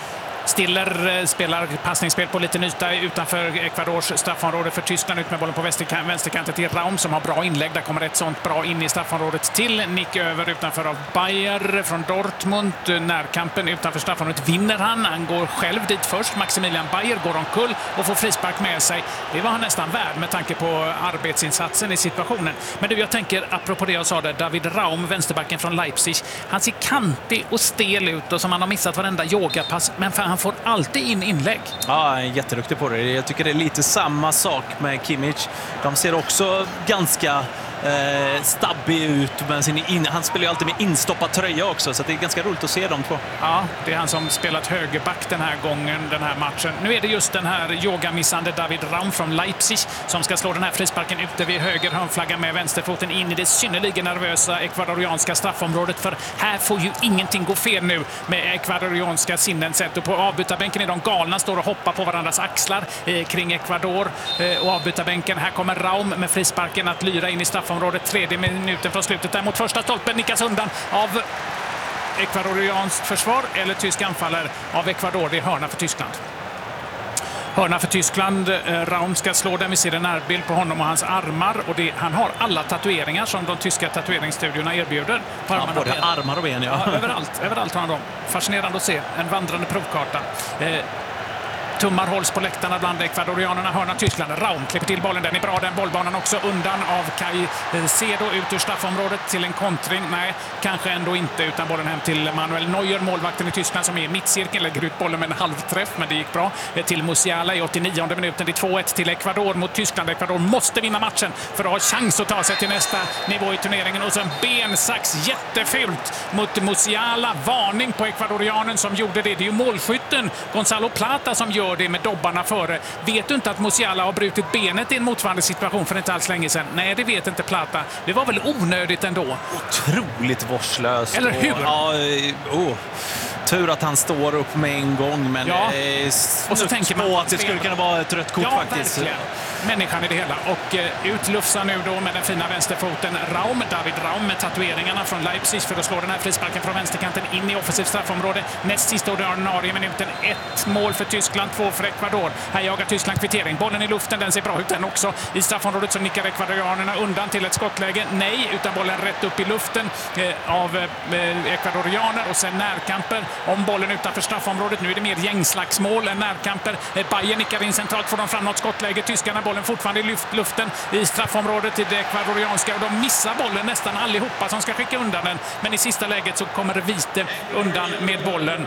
Speaker 1: Stiller spelar passningsspel på liten yta utanför Ecuadors straffområde för Tyskland. Ut med bollen på vänsterkanten till Raum som har bra inlägg. Där kommer ett sånt bra in i straffområdet till nick över utanför av Bayer från Dortmund. Närkampen utanför straffområdet vinner han. Han går själv dit först. Maximilian Bayer går omkull och får frispark med sig. Det var han nästan värd med tanke på arbetsinsatsen i situationen. Men du, jag tänker, apropå det jag sa där, David Raum, vänsterbacken från Leipzig, han ser kantig och stel ut och som han har missat varenda yogapass, men för han får alltid in inlägg.
Speaker 3: Ja, han är jätteduktig på det. Jag tycker det är lite samma sak med Kimmich. De ser också ganska eh, stabbig ut, men sin in, han spelar ju alltid med instoppad tröja också, så det är ganska roligt att se dem två.
Speaker 1: Ja, det är han som spelat högerback den här gången, den här matchen. Nu är det just den här yogamissande David Raum från Leipzig som ska slå den här frisparken ute vid höger hörnflagga med vänsterfoten in i det synnerligen nervösa ekvadorianska straffområdet, för här får ju ingenting gå fel nu med ekvadorianska sinnen sett. Och på avbytarbänken är de galna, står och hoppar på varandras axlar eh, kring Ecuador eh, och avbytarbänken. Här kommer Raum med frisparken att lyra in i straffområdet. Tredje minuten från slutet där mot första stolpen, nickas undan av ekvadorianskt försvar eller tysk anfallare av Ecuador. Det är hörna för Tyskland. Hörna för Tyskland. Raum ska slå den. Vi ser en närbild på honom och hans armar. Och det, han har alla tatueringar som de tyska tatueringsstudiorna erbjuder. På
Speaker 3: ja, både och armar och ben, ja.
Speaker 1: ja överallt, överallt har han dem. Fascinerande att se. En vandrande provkarta. Eh, Tummar hålls på läktarna bland ekvadorianerna. Hörna Tyskland. Raum klipper till bollen. Den är bra, den bollbanan också. Undan av Kai Cedo ut ur straffområdet till en kontring. Nej, kanske ändå inte, utan bollen hem till Manuel Neuer, målvakten i Tyskland, som är i mittcirkeln. Lägger ut bollen med en halvträff, men det gick bra. Till Musiala i åttionionde minuten. Det är två ett till Ecuador mot Tyskland. Ecuador måste vinna matchen för att ha chans att ta sig till nästa nivå i turneringen. Och sen bensax jättefult mot Musiala. Varning på ekvadorianen som gjorde det. Det är ju målskytten Gonzalo Plata som gör det med dobbarna före. Vet du inte att Musiala har brutit benet i en motsvarande situation för inte alls länge sedan? Nej, det vet inte Plata. Det var väl onödigt ändå.
Speaker 3: Otroligt vårdslöst.
Speaker 1: Eller hur?
Speaker 3: Och, ja, oh. Tur att han står upp med en gång, men
Speaker 1: ja.
Speaker 3: eh,
Speaker 1: och så tänker man
Speaker 3: på att det skulle kunna vara ett rött kort
Speaker 1: ja,
Speaker 3: faktiskt.
Speaker 1: Verkligen. Människan i det hela. Och eh, utlufsar nu då med den fina vänsterfoten Raum, David Raum med tatueringarna från Leipzig för att slå den här frisparken från vänsterkanten in i offensivt straffområde. Näst sista ordinarie minuten. Ett mål för Tyskland, två för Ecuador. Här jagar Tyskland kvittering. Bollen i luften, den ser bra ut den också. I straffområdet så nickar ekvadorianerna undan till ett skottläge. Nej, utan bollen rätt upp i luften eh, av eh, ekvadorianer och sen närkamper om bollen utanför straffområdet. Nu är det mer gängslagsmål än närkamper. Bayern nickar in centralt, får de fram något skottläge. Tyskarna bollen fortfarande i lyft, luften i straffområdet till det ekvadorianska och de missar bollen nästan allihopa som ska skicka undan den. Men i sista läget så kommer Vite undan med bollen.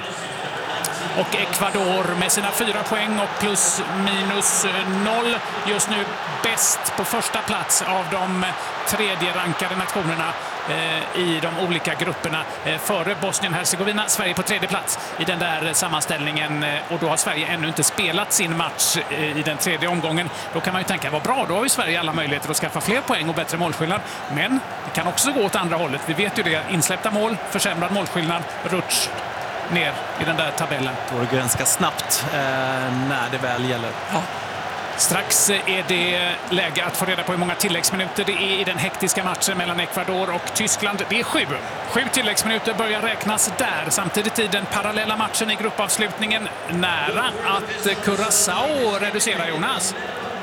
Speaker 1: Och Ecuador med sina fyra poäng och plus minus noll just nu bäst på första plats av de tredje rankade nationerna eh, i de olika grupperna eh, före Bosnien-Hercegovina. Sverige på tredje plats i den där sammanställningen eh, och då har Sverige ännu inte spelat sin match eh, i den tredje omgången. Då kan man ju tänka, vad bra, då har ju Sverige alla möjligheter att skaffa fler poäng och bättre målskillnad. Men det kan också gå åt andra hållet. Vi vet ju det, insläppta mål, försämrad målskillnad, rutsch ner i den där tabellen.
Speaker 3: Då går det ganska snabbt eh, när det väl gäller.
Speaker 1: Ja. Strax är det läge att få reda på hur många tilläggsminuter det är i den hektiska matchen mellan Ecuador och Tyskland. Det är sju. Sju tilläggsminuter börjar räknas där. Samtidigt i den parallella matchen i gruppavslutningen nära att Curaçao reducerar, Jonas.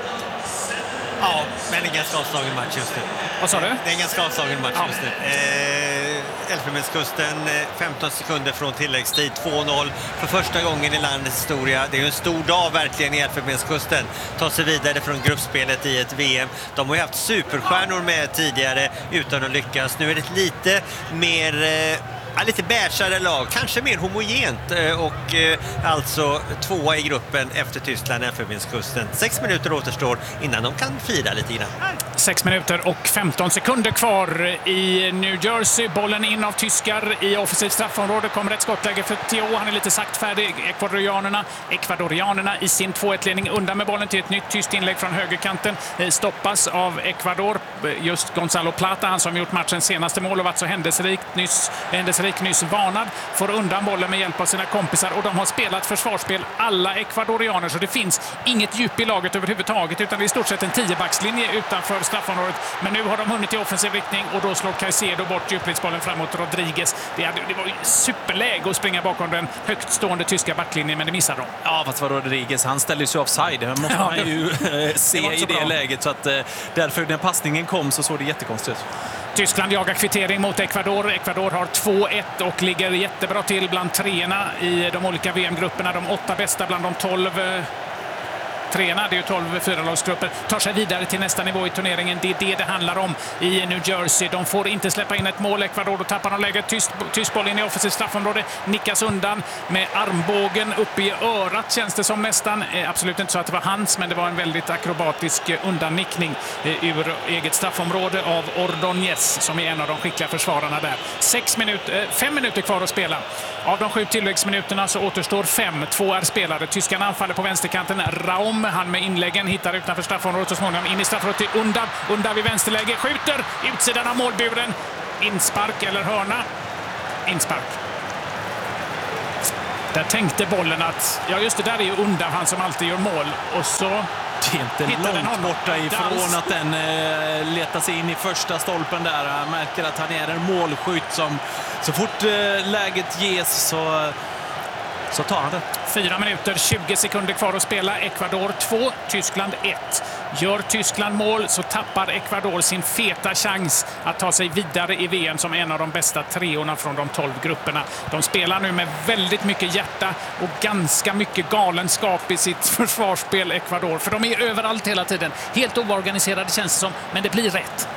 Speaker 2: Ja, men en ganska avslagen match just nu.
Speaker 1: Vad sa du?
Speaker 2: Det är en ganska avslagen match
Speaker 1: ja.
Speaker 2: just nu. Eh, Elfenbenskusten, femton sekunder från tilläggstid, två noll för första gången i landets historia. Det är en stor dag verkligen i Elfenbenskusten. Ta sig vidare från gruppspelet i ett V M. De har ju haft superstjärnor med tidigare utan att lyckas. Nu är det lite mer... Eh, Ja, lite bärsare lag, kanske mer homogent och eh, alltså tvåa i gruppen efter Tyskland, Elfenbenskusten. Sex minuter återstår innan de kan fira lite grann.
Speaker 1: Sex minuter och femton sekunder kvar i New Jersey. Bollen in av tyskar i offensivt straffområde. Kommer ett skottläge för Theo. Han är lite saktfärdig. Ekvadorianerna, Ekvadorianerna i sin två ett-ledning undan med bollen till ett nytt tyst inlägg från högerkanten. Stoppas av Ecuador. Just Gonzalo Plata, han som gjort matchens senaste mål och varit så händelserikt nyss. Händelserikt framgångsrik, nyss varnad, får undan bollen med hjälp av sina kompisar och de har spelat försvarsspel alla ekvadorianer, så det finns inget djup i laget överhuvudtaget, utan det är i stort sett en tiobackslinje utanför straffområdet. Men nu har de hunnit i offensiv riktning och då slår Caicedo bort djupledsbollen framåt Rodriguez. Det, hade, det var ju superläge att springa bakom den högt stående tyska backlinjen, men det missade de.
Speaker 3: Ja, fast var Rodriguez, han ställer sig offside. Det måste man ju se det i det bra. läget. Så att, därför när passningen kom så såg det jättekonstigt ut.
Speaker 1: Tyskland jagar kvittering mot Ecuador. Ecuador har två ett och ligger jättebra till bland treorna i de olika V M-grupperna. De åtta bästa bland de tolv treorna, det är ju tolv fyralagsgrupper, tar sig vidare till nästa nivå i turneringen. Det är det det handlar om i New Jersey. De får inte släppa in ett mål. Ecuador, då tappar de läget. Tyst, tyst boll in i offensivt straffområde. Nickas undan med armbågen upp i örat, känns det som nästan. Eh, absolut inte så att det var hans, men det var en väldigt akrobatisk undannickning eh, ur eget straffområde av Ordóñez, som är en av de skickliga försvararna där. Sex minut, eh, fem minuter kvar att spela. Av de sju tilläggsminuterna så återstår fem. Två är spelade. Tyskarna anfaller på vänsterkanten. Raum, han med inläggen, hittar utanför straffområdet så småningom in i straffområdet till Undav. Undav vid vänsterläge, skjuter utsidan av målburen. Inspark eller hörna? Inspark. Där tänkte bollen att, ja just det, där är ju Undav, han som alltid gör mål. Och så
Speaker 3: det är inte långt borta ifrån att den eh, letar sig in i första stolpen där. Jag märker att han är en målskytt som så fort eh, läget ges så Så tar han det.
Speaker 1: Fyra minuter, tjugo sekunder kvar att spela. Ecuador två, Tyskland ett. Gör Tyskland mål så tappar Ecuador sin feta chans att ta sig vidare i V M som en av de bästa treorna från de tolv grupperna. De spelar nu med väldigt mycket hjärta och ganska mycket galenskap i sitt försvarsspel, Ecuador. För de är överallt hela tiden. Helt oorganiserade känns det som, men det blir rätt.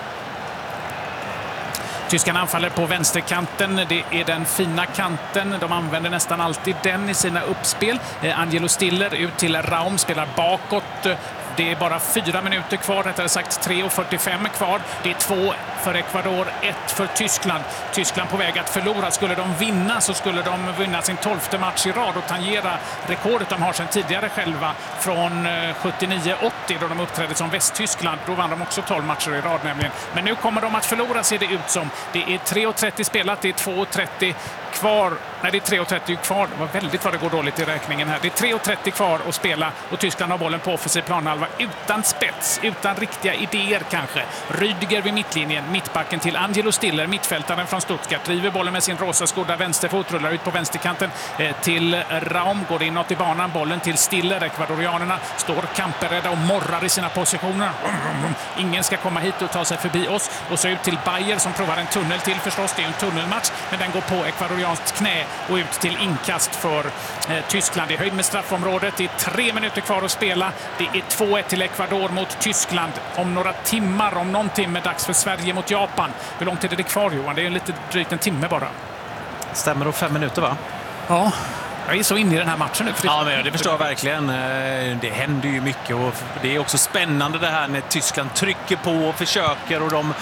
Speaker 1: Tyskarna anfaller på vänsterkanten. Det är den fina kanten. De använder nästan alltid den i sina uppspel. Eh, Angelo Stiller ut till Raum, spelar bakåt. Det är bara fyra minuter kvar, rättare sagt tre och fyrtiofem kvar. Det är två för Ecuador, ett för Tyskland. Tyskland på väg att förlora. Skulle de vinna så skulle de vinna sin tolfte match i rad och tangera rekordet de har sedan tidigare själva från sjuttionio åttio då de uppträdde som Västtyskland. Då vann de också tolv matcher i rad nämligen. Men nu kommer de att förlora, ser det ut som. Det är tre och trettio spelat, det är två och trettio kvar. Nej, det är tre och trettio kvar. Det var väldigt vad det går dåligt i räkningen här. Det är tre och trettio kvar att spela och Tyskland har bollen på offensiv planhalva utan spets, utan riktiga idéer kanske. Rüdiger vid mittlinjen, mittbacken till Angelo Stiller, mittfältaren från Stuttgart, driver bollen med sin rosa skodda vänsterfot, rullar ut på vänsterkanten eh, till Raum, går inåt i banan, bollen till Stiller. Ekvadorianerna står kamperedda och morrar i sina positioner. Ingen ska komma hit och ta sig förbi oss. Och så ut till Bayer som provar en tunnel till förstås. Det är en tunnelmatch, men den går på ekvadorianskt knä och ut till inkast för eh, Tyskland. I höjd med straffområdet. Det är tre minuter kvar att spela. Det är två ett till Ecuador mot Tyskland. Om några timmar, om någon timme, dags för Sverige mot Japan. Hur lång tid är det kvar, Johan? Det är lite drygt en timme bara.
Speaker 3: Stämmer och fem minuter, va?
Speaker 1: Ja. Jag är så inne i den här matchen nu. För det...
Speaker 3: Ja, men det förstår jag verkligen. Det händer ju mycket och det är också spännande det här när Tyskland trycker på och försöker och de,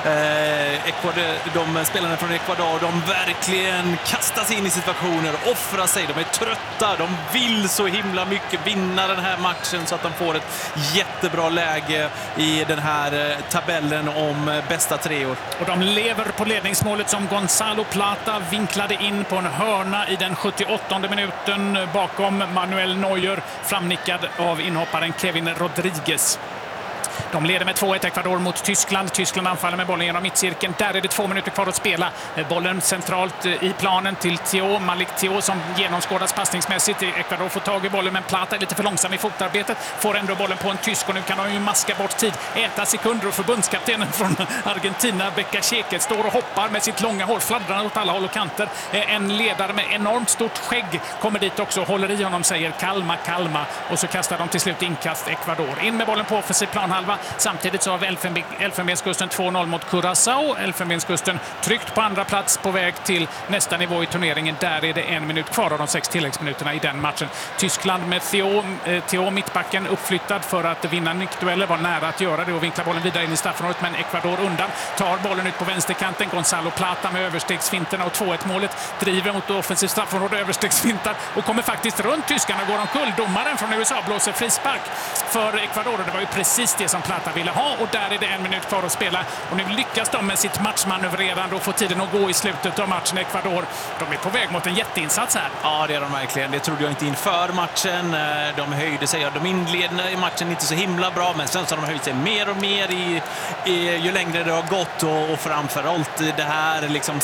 Speaker 3: eh, Ecuador, de spelarna från Ecuador, de verkligen kastas in i situationer, offrar sig, de är trötta, de vill så himla mycket vinna den här matchen så att de får ett jättebra läge i den här tabellen om bästa treor.
Speaker 1: Och de lever på ledningsmålet som Gonzalo Plata vinklade in på en hörna i den sjuttioåttonde minuten bakom Manuel Neuer, framnickad av inhopparen Kevin Rodriguez. De leder med två ett Ecuador mot Tyskland. Tyskland anfaller med bollen genom mittcirkeln. Där är det två minuter kvar att spela. Bollen centralt i planen till Theo. Malik Theo som genomskådas passningsmässigt. Ecuador får tag i bollen, men Plata är lite för långsam i fotarbetet. Får ändå bollen på en tysk och nu kan de ju maska bort tid. Äta sekunder och förbundskaptenen från Argentina, Becca Scheket, står och hoppar med sitt långa hår, fladdrar åt alla håll och kanter. En ledare med enormt stort skägg kommer dit också och håller i honom, säger kalma, kalma. Och så kastar de till slut inkast Ecuador. In med bollen på offensiv planhalva. Samtidigt så har Elfenben, Elfenbenskusten två noll mot Curaçao. Elfenbenskusten tryckt på andra plats på väg till nästa nivå i turneringen. Där är det en minut kvar av de sex tilläggsminuterna i den matchen. Tyskland med Theo, eh, Theo mittbacken uppflyttad för att vinna nickdueller, var nära att göra det och vinkla bollen vidare in i straffområdet, men Ecuador undan. Tar bollen ut på vänsterkanten. Gonzalo Plata med överstegsfinterna och två ett målet. Driver mot offensivt straffområde, överstegsfintar och kommer faktiskt runt tyskarna, går omkull. Domaren från U S A blåser frispark för Ecuador och det var ju precis det som Plata Zapata ville ha, och där är det en minut kvar att spela. Och nu lyckas de med sitt matchmanövrerande och få tiden att gå i slutet av matchen. Ecuador, de är på väg mot en jätteinsats här.
Speaker 3: Ja, det är de verkligen. Det trodde jag inte inför matchen. De höjde sig. De inledde i matchen inte så himla bra, men sen så har de höjt sig mer och mer i, i, ju längre det har gått, och, och framförallt det här liksom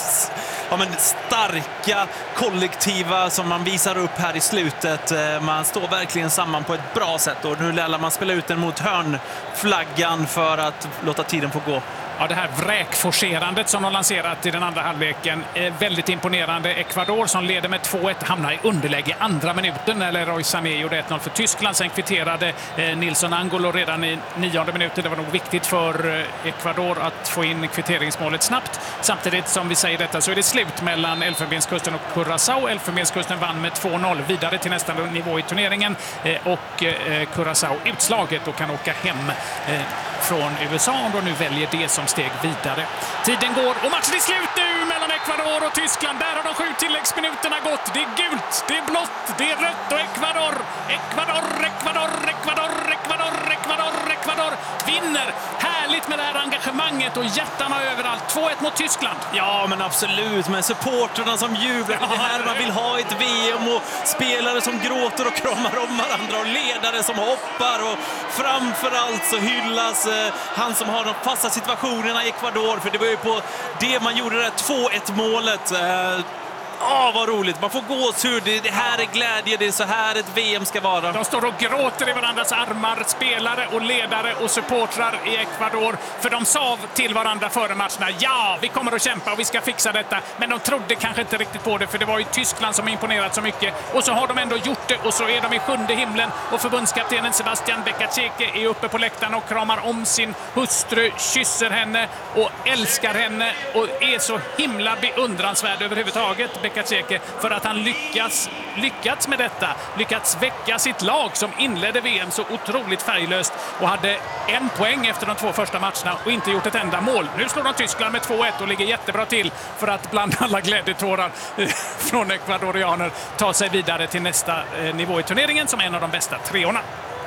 Speaker 3: ja, men starka kollektiva som man visar upp här i slutet. Man står verkligen samman på ett bra sätt, och nu lär man spela ut den mot hörnflaggan för att låta tiden få gå.
Speaker 1: Ja, det här vräkforcerandet som de lanserat i den andra halvleken är väldigt imponerande. Ecuador som leder med två ett hamnar i underläge andra minuten, eller Roy Sané gjorde ett noll för Tyskland. Sen kvitterade eh, Nilsson Angolo redan i nionde minuten. Det var nog viktigt för eh, Ecuador att få in kvitteringsmålet snabbt. Samtidigt som vi säger detta så är det slut mellan Elfenbenskusten och Curaçao. Elfenbenskusten vann med två noll vidare till nästa nivå i turneringen, eh, och eh, Curaçao utslaget och kan åka hem eh, från U S A och nu väljer det som steg vidare. Tiden går och matchen är slut nu mellan Ecuador och Tyskland. Där har de sju tilläggsminuterna gått. Det är gult, det är blått, det är rött och Ecuador, Ecuador, Ecuador, Ecuador, Ecuador, Ecuador, Ecuador vinner. Härligt med det här engagemanget och hjärtarna överallt. två ett mot Tyskland.
Speaker 3: Ja, men absolut. Men supporterna som jublar. Det är här man vill ha ett V M, och spelare som gråter och kramar om varandra och ledare som hoppar, och framförallt så hyllas eh, han som har de fasta situationerna i Ecuador, för det var ju på det man gjorde det här två ett målet. Eh, Åh, vad roligt. Man får gåshud. Det, det här är glädje. Det är så här ett V M ska vara.
Speaker 1: De står och gråter i varandras armar, spelare och ledare och supportrar i Ecuador. För de sa till varandra före matcherna: ja, vi kommer att kämpa och vi ska fixa detta. Men de trodde kanske inte riktigt på det, för det var ju Tyskland som imponerat så mycket. Och så har de ändå gjort det, och så är de i sjunde himlen. Och förbundskaptenen Sebastian Becacheke är uppe på läktaren och kramar om sin hustru, kysser henne och älskar henne och är så himla beundransvärd överhuvudtaget, Becacheke, för att han lyckas, lyckats med detta. Lyckats väcka sitt lag som inledde V M så otroligt färglöst och hade en poäng efter de två första matcherna och inte gjort ett enda mål. Nu slår de Tyskland med två ett och ligger jättebra till för att bland alla glädjetårar från ekvadorianer ta sig vidare till nästa nivå i turneringen som en av de bästa treorna.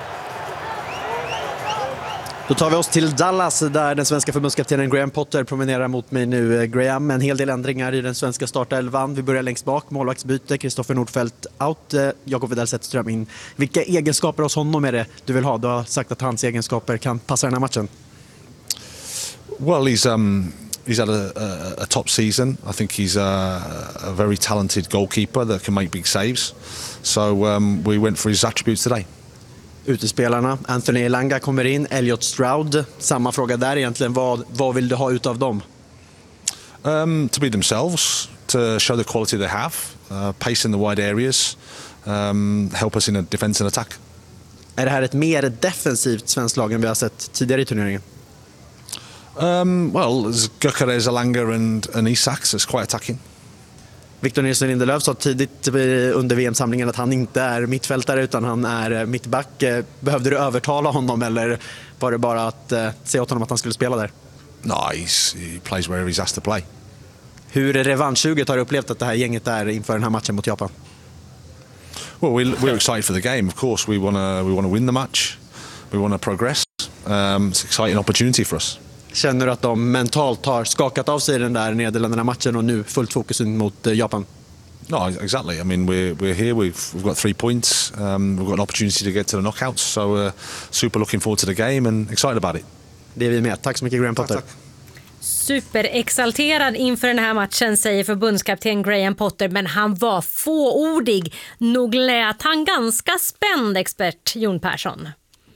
Speaker 8: Då tar vi oss till Dallas där den svenska förbundskaptenen Graham Potter promenerar mot mig nu. Graham, en hel del ändringar i den svenska startelvan. Vi börjar längst bak, målvaktsbyte, Kristoffer Nordfeldt out, Jakob Widell Zetterström in. Vilka egenskaper hos honom är det du vill ha? Du har sagt att hans egenskaper kan passa den här matchen.
Speaker 9: Well, he's um he's had a, a, a top season. I think he's a, a very talented goalkeeper that can make big saves. So um, we went for his attributes today.
Speaker 8: Utespelarna, Anthony Elanga kommer in, Elliot Stroud. Samma fråga där egentligen. Vad, vad vill du ha utav dem?
Speaker 9: Um, to be themselves, to show the quality they have, uh, pace in the wide areas, um, help us in a defense and attack.
Speaker 8: Är det här ett mer defensivt svenskt lag än vi har sett tidigare i turneringen?
Speaker 9: Um, well, Gyökeres, Elanga and, and Isak, so it's quite attacking.
Speaker 8: Victor Nilsson Lindelöf sa tidigt under V M-samlingen att han inte är mittfältare utan han är mittback. Behövde du övertala honom eller var det bara att eh, säga åt honom att han skulle spela där?
Speaker 9: No, he's, he plays wherever he's asked to play.
Speaker 8: Hur revanschsuget har du upplevt att det här gänget är inför den här matchen mot Japan?
Speaker 9: Well, we're, we're excited for the game. Of course, we want to we want to win the match. We want to progress. Um, it's an exciting opportunity for us.
Speaker 8: Känner du att de mentalt har skakat av sig den där Nederländerna-matchen och nu fullt fokus in mot Japan?
Speaker 9: No, exactly. I mean, we're we're here. We've we've got three points. Um, we've got an opportunity to get to the knockouts. So, uh, super looking forward to the game and excited about it.
Speaker 8: Det är vi med. Tack så mycket, Graham Potter.
Speaker 9: Tack, tack.
Speaker 4: Superexalterad inför den här matchen, säger förbundskapten Graham Potter, men han var fåordig. Nog lät han ganska spänd, expert Jon Persson.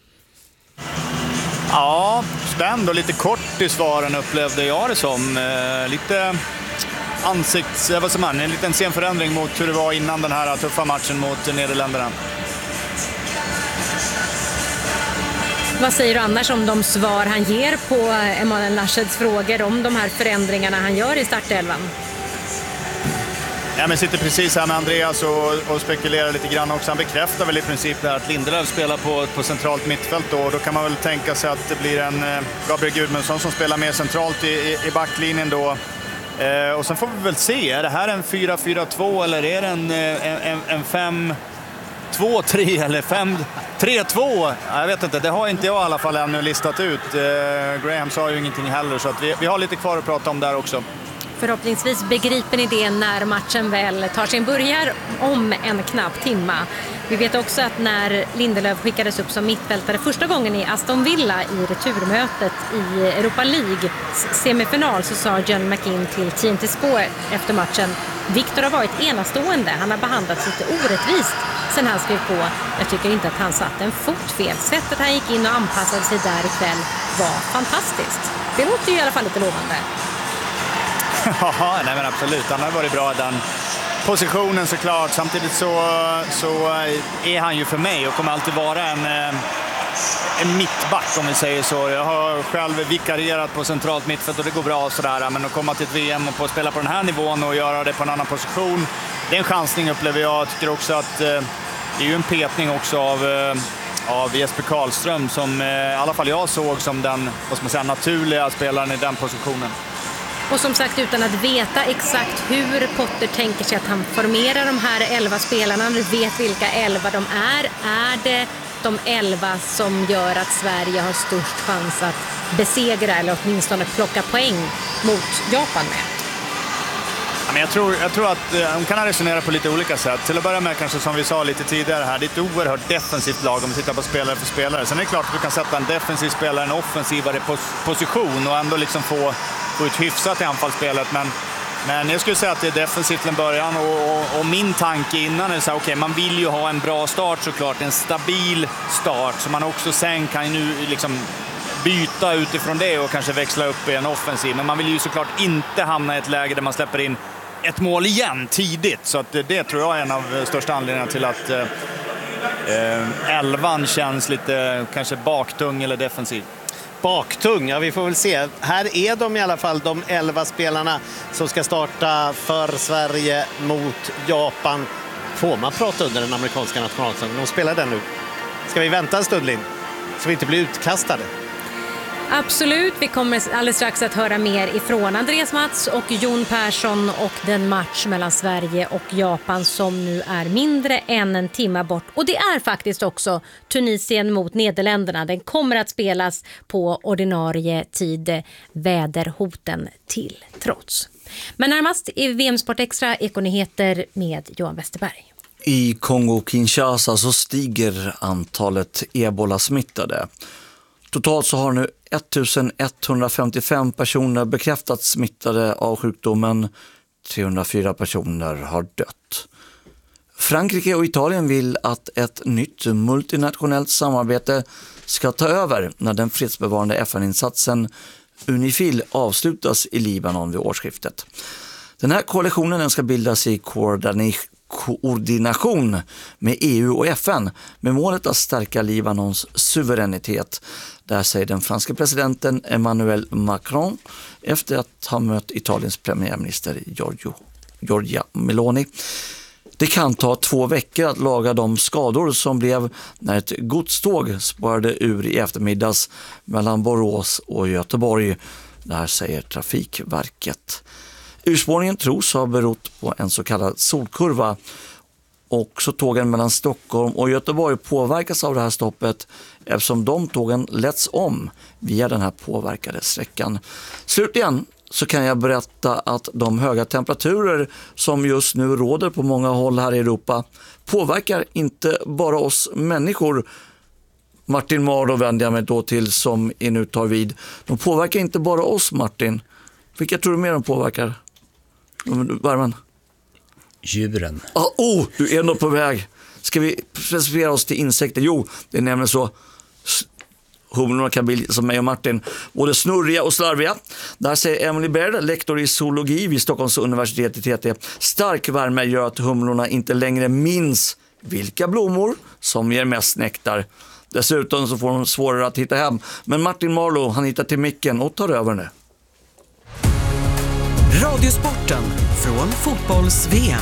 Speaker 6: Ja, spänd och lite kort i svaren upplevde jag det som. Eh, lite ansikts... Vad som man, en liten sen förändring mot hur det var innan den här tuffa matchen mot Nederländerna.
Speaker 4: Vad säger du annars om de svar han ger på Emanuel Laschets frågor om de här förändringarna han gör i startelvan?
Speaker 6: Ja, men sitter precis här med Andreas och, och spekulerar lite grann också. Han bekräftar väl i princip det här att Lindelöf spelar på, på centralt mittfält då. Och då kan man väl tänka sig att det blir en eh, Gabriel Gudmundsson som spelar mer centralt i, i, i backlinjen då. Eh, och sen får vi väl se, är det här en fyra fyra två eller är det en, en, en fem två tre eller fem tre två, jag vet inte, det har inte jag i alla fall ännu listat ut. Eh, Graham sa ju ingenting heller, så att vi, vi har lite kvar att prata om där också.
Speaker 4: Förhoppningsvis begriper ni det när matchen väl tar sin början om en knapp timma. Vi vet också att när Lindelöf skickades upp som mittfältare första gången i Aston Villa i returmötet i Europa League semifinal, så sa John McInn till T N T Sport efter matchen: Victor har varit enastående, han har behandlats lite orättvist sen han skrev på. Jag tycker inte att han satt en fot fel. Sättet han gick in och anpassade sig där ikväll var fantastiskt. Det låter ju i alla fall lite lovande.
Speaker 6: Ja, nej men absolut. Han har varit bra i den positionen såklart. Samtidigt så, så är han ju för mig och kommer alltid vara en, en mittback om vi säger så. Jag har själv vikarierat på centralt mittfält och det går bra sådär. Men att komma till ett V M och på att spela på den här nivån och göra det på en annan position, det är en chansning upplever jag. Jag tycker också att det är ju en petning också av, av Jesper Karlström som i alla fall jag såg som den, vad ska man säga, naturliga spelaren i den positionen.
Speaker 4: Och som sagt, utan att veta exakt hur Potter tänker sig att han formerar de här elva spelarna, du vet vilka elva de är, är det de elva som gör att Sverige har störst chans att besegra eller åtminstone plocka poäng mot Japan med?
Speaker 6: Ja, men jag, tror, jag tror att de kan resonera på lite olika sätt. Till att börja med kanske som vi sa lite tidigare här, det är ett oerhört defensivt lag om vi tittar på spelare för spelare. Sen är det klart att du kan sätta en defensiv spelare i en offensivare pos- position och ändå liksom få få ut hyfsat i anfallsspelet, men, men jag skulle säga att det är defensivt till en början och, och, och min tanke innan är så här, okej, okay, man vill ju ha en bra start såklart, en stabil start så man också sen kan nu liksom byta utifrån det och kanske växla upp i en offensiv, men man vill ju såklart inte hamna i ett läge där man släpper in ett mål igen tidigt, så att det, det tror jag är en av största anledningarna till att eh, elvan känns lite kanske baktung eller defensiv.
Speaker 5: Baktung, ja vi får väl se. Här är de i alla fall, de elva spelarna som ska starta för Sverige mot Japan. Får man prata under den amerikanska nationalsången? De spelar den nu. Ska vi vänta en stund, Linn? Så vi inte blir utkastade.
Speaker 4: Absolut, vi kommer alldeles strax att höra mer ifrån Andreas Mats och Jon Persson och den match mellan Sverige och Japan som nu är mindre än en timme bort. Och det är faktiskt också Tunisien mot Nederländerna. Den kommer att spelas på ordinarie tid, väderhoten till trots. Men närmast i V M Sport Extra Ekonyheter med Johan Westerberg.
Speaker 10: I Kongo-Kinshasa så stiger antalet ebola-smittade. Totalt så har nu ettusenetthundrafemtiofem personer bekräftats smittade av sjukdomen. trehundrafyra personer har dött. Frankrike och Italien vill att ett nytt multinationellt samarbete ska ta över när den fredsbevarande F N-insatsen Unifil avslutas i Libanon vid årsskiftet. Den här koalitionen den ska bildas i koordination med E U och F N med målet att stärka Libanons suveränitet. Där säger den franska presidenten Emmanuel Macron efter att ha mött Italiens premiärminister Giorgio, Giorgia Meloni. Det kan ta två veckor att laga de skador som blev när ett godståg spårade ur i eftermiddags mellan Borås och Göteborg. Det här säger Trafikverket. Urspårningen tros ha berott på en så kallad solkurva. Också tågen mellan Stockholm och Göteborg påverkas av det här stoppet eftersom de tågen letts om via den här påverkade sträckan. Slutligen så kan jag berätta att de höga temperaturer som just nu råder på många håll här i Europa påverkar inte bara oss människor. Martin Mardo vänder jag mig då till som är nu tar vid. De påverkar inte bara oss, Martin. Vilka tror du mer de påverkar? Värmen?
Speaker 11: Djuren.
Speaker 10: Ah, oh, du är ändå på väg. Ska vi specificera oss till insekter? Jo, det är nämligen så. Humlorna kan bli som mig och Martin, både snurriga och slarviga. Där säger Emily Baird, lektor i zoologi vid Stockholms universitet i T T. Stark värme gör att humlorna inte längre minns vilka blommor som ger mest nektar. Dessutom så får de svårare att hitta hem. Men Martin Marlow, han hittar till micken och tar över nu.
Speaker 12: Radiosporten från fotbolls-V M.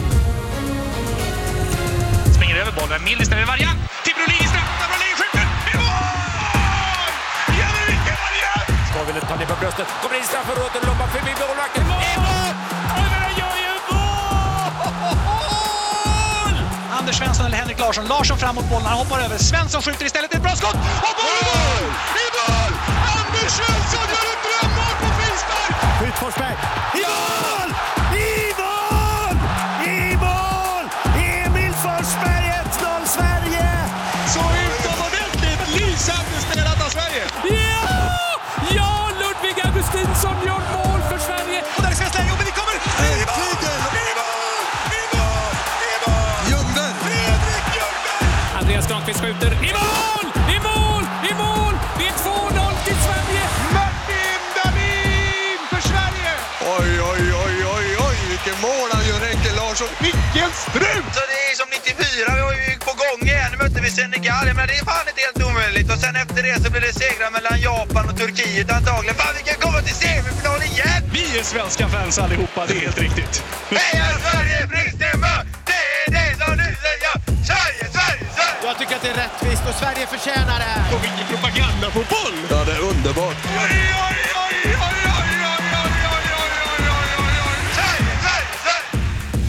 Speaker 1: Springer över bollen, Millis ställer variant till Brolin i straff, Brolin skjuter, i mål! Jävlar vilken variant! Skaville tar ner på bröstet, kommer in i straffområdet, loppar förbi målvakten, i mål! Oj, men han gör ju mål! Anders Svensson eller Henrik
Speaker 13: Erik Larsson. Larsson fram mot bollen, han hoppar över. Svensson skjuter istället, ett bra skott! Och mål i mål! I mål! Anders Svensson gör ett drömmål på frispark!
Speaker 5: Skjut Forsberg! I mål! I mål! I mål! Emil Forsberg, ett noll Sverige!
Speaker 13: Så utomordentligt lysande spelat av Sverige!
Speaker 1: Ja! Ja, Ludvig Augustinsson gör mål för Sverige!
Speaker 13: Och där är svensk läge, men det kommer! I mål! I mål! I mål! I mål! Ljungberg! Fredrik Ljungberg!
Speaker 1: Andreas Granqvist skjuter. I mål! I mål! I mål! Det är två noll till Sverige!
Speaker 13: Martin Dahlin för Sverige!
Speaker 14: Oj, oj, oj, oj, oj, vilken mål han gör, Henke Larsson.
Speaker 13: Vilken strut!
Speaker 15: Så det är som nittiofyra, vi var ju på gång igen. Nu mötte vi Senegal, men det är fan inte helt omöjligt. Och sen efter det så blir det segrar mellan Japan och Turkiet antagligen. Fan, vi kan komma till semifinal igen!
Speaker 13: Vi är svenska fans allihopa, det är helt riktigt.
Speaker 15: Heja Sverige, Bristema! Det är det som nu säger Sverige, Sverige, Sverige!
Speaker 5: Jag tycker att det är rättvist och Sverige förtjänar det här.
Speaker 13: Och vilken propaganda på boll!
Speaker 14: Ja, det är underbart.
Speaker 15: Oj, oj, oj, oj, oj, oj, oj, oj, oj, oj, oj, oj, oj. Sverige, Sverige, Sverige!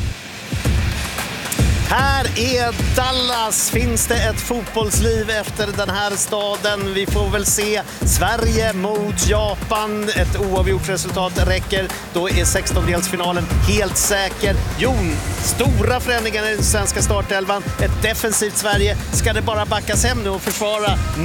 Speaker 5: Här är Dallas. Finns det ett fotbollsliv efter den här staden? Vi får väl se. Sverige mot Japan. Ett oavgjort resultat räcker. Då är sextondelsfinalen helt säker. Jon, stora förändringar i den svenska startelvan. Ett defensivt Sverige. Ska det bara backas hem nu och försvara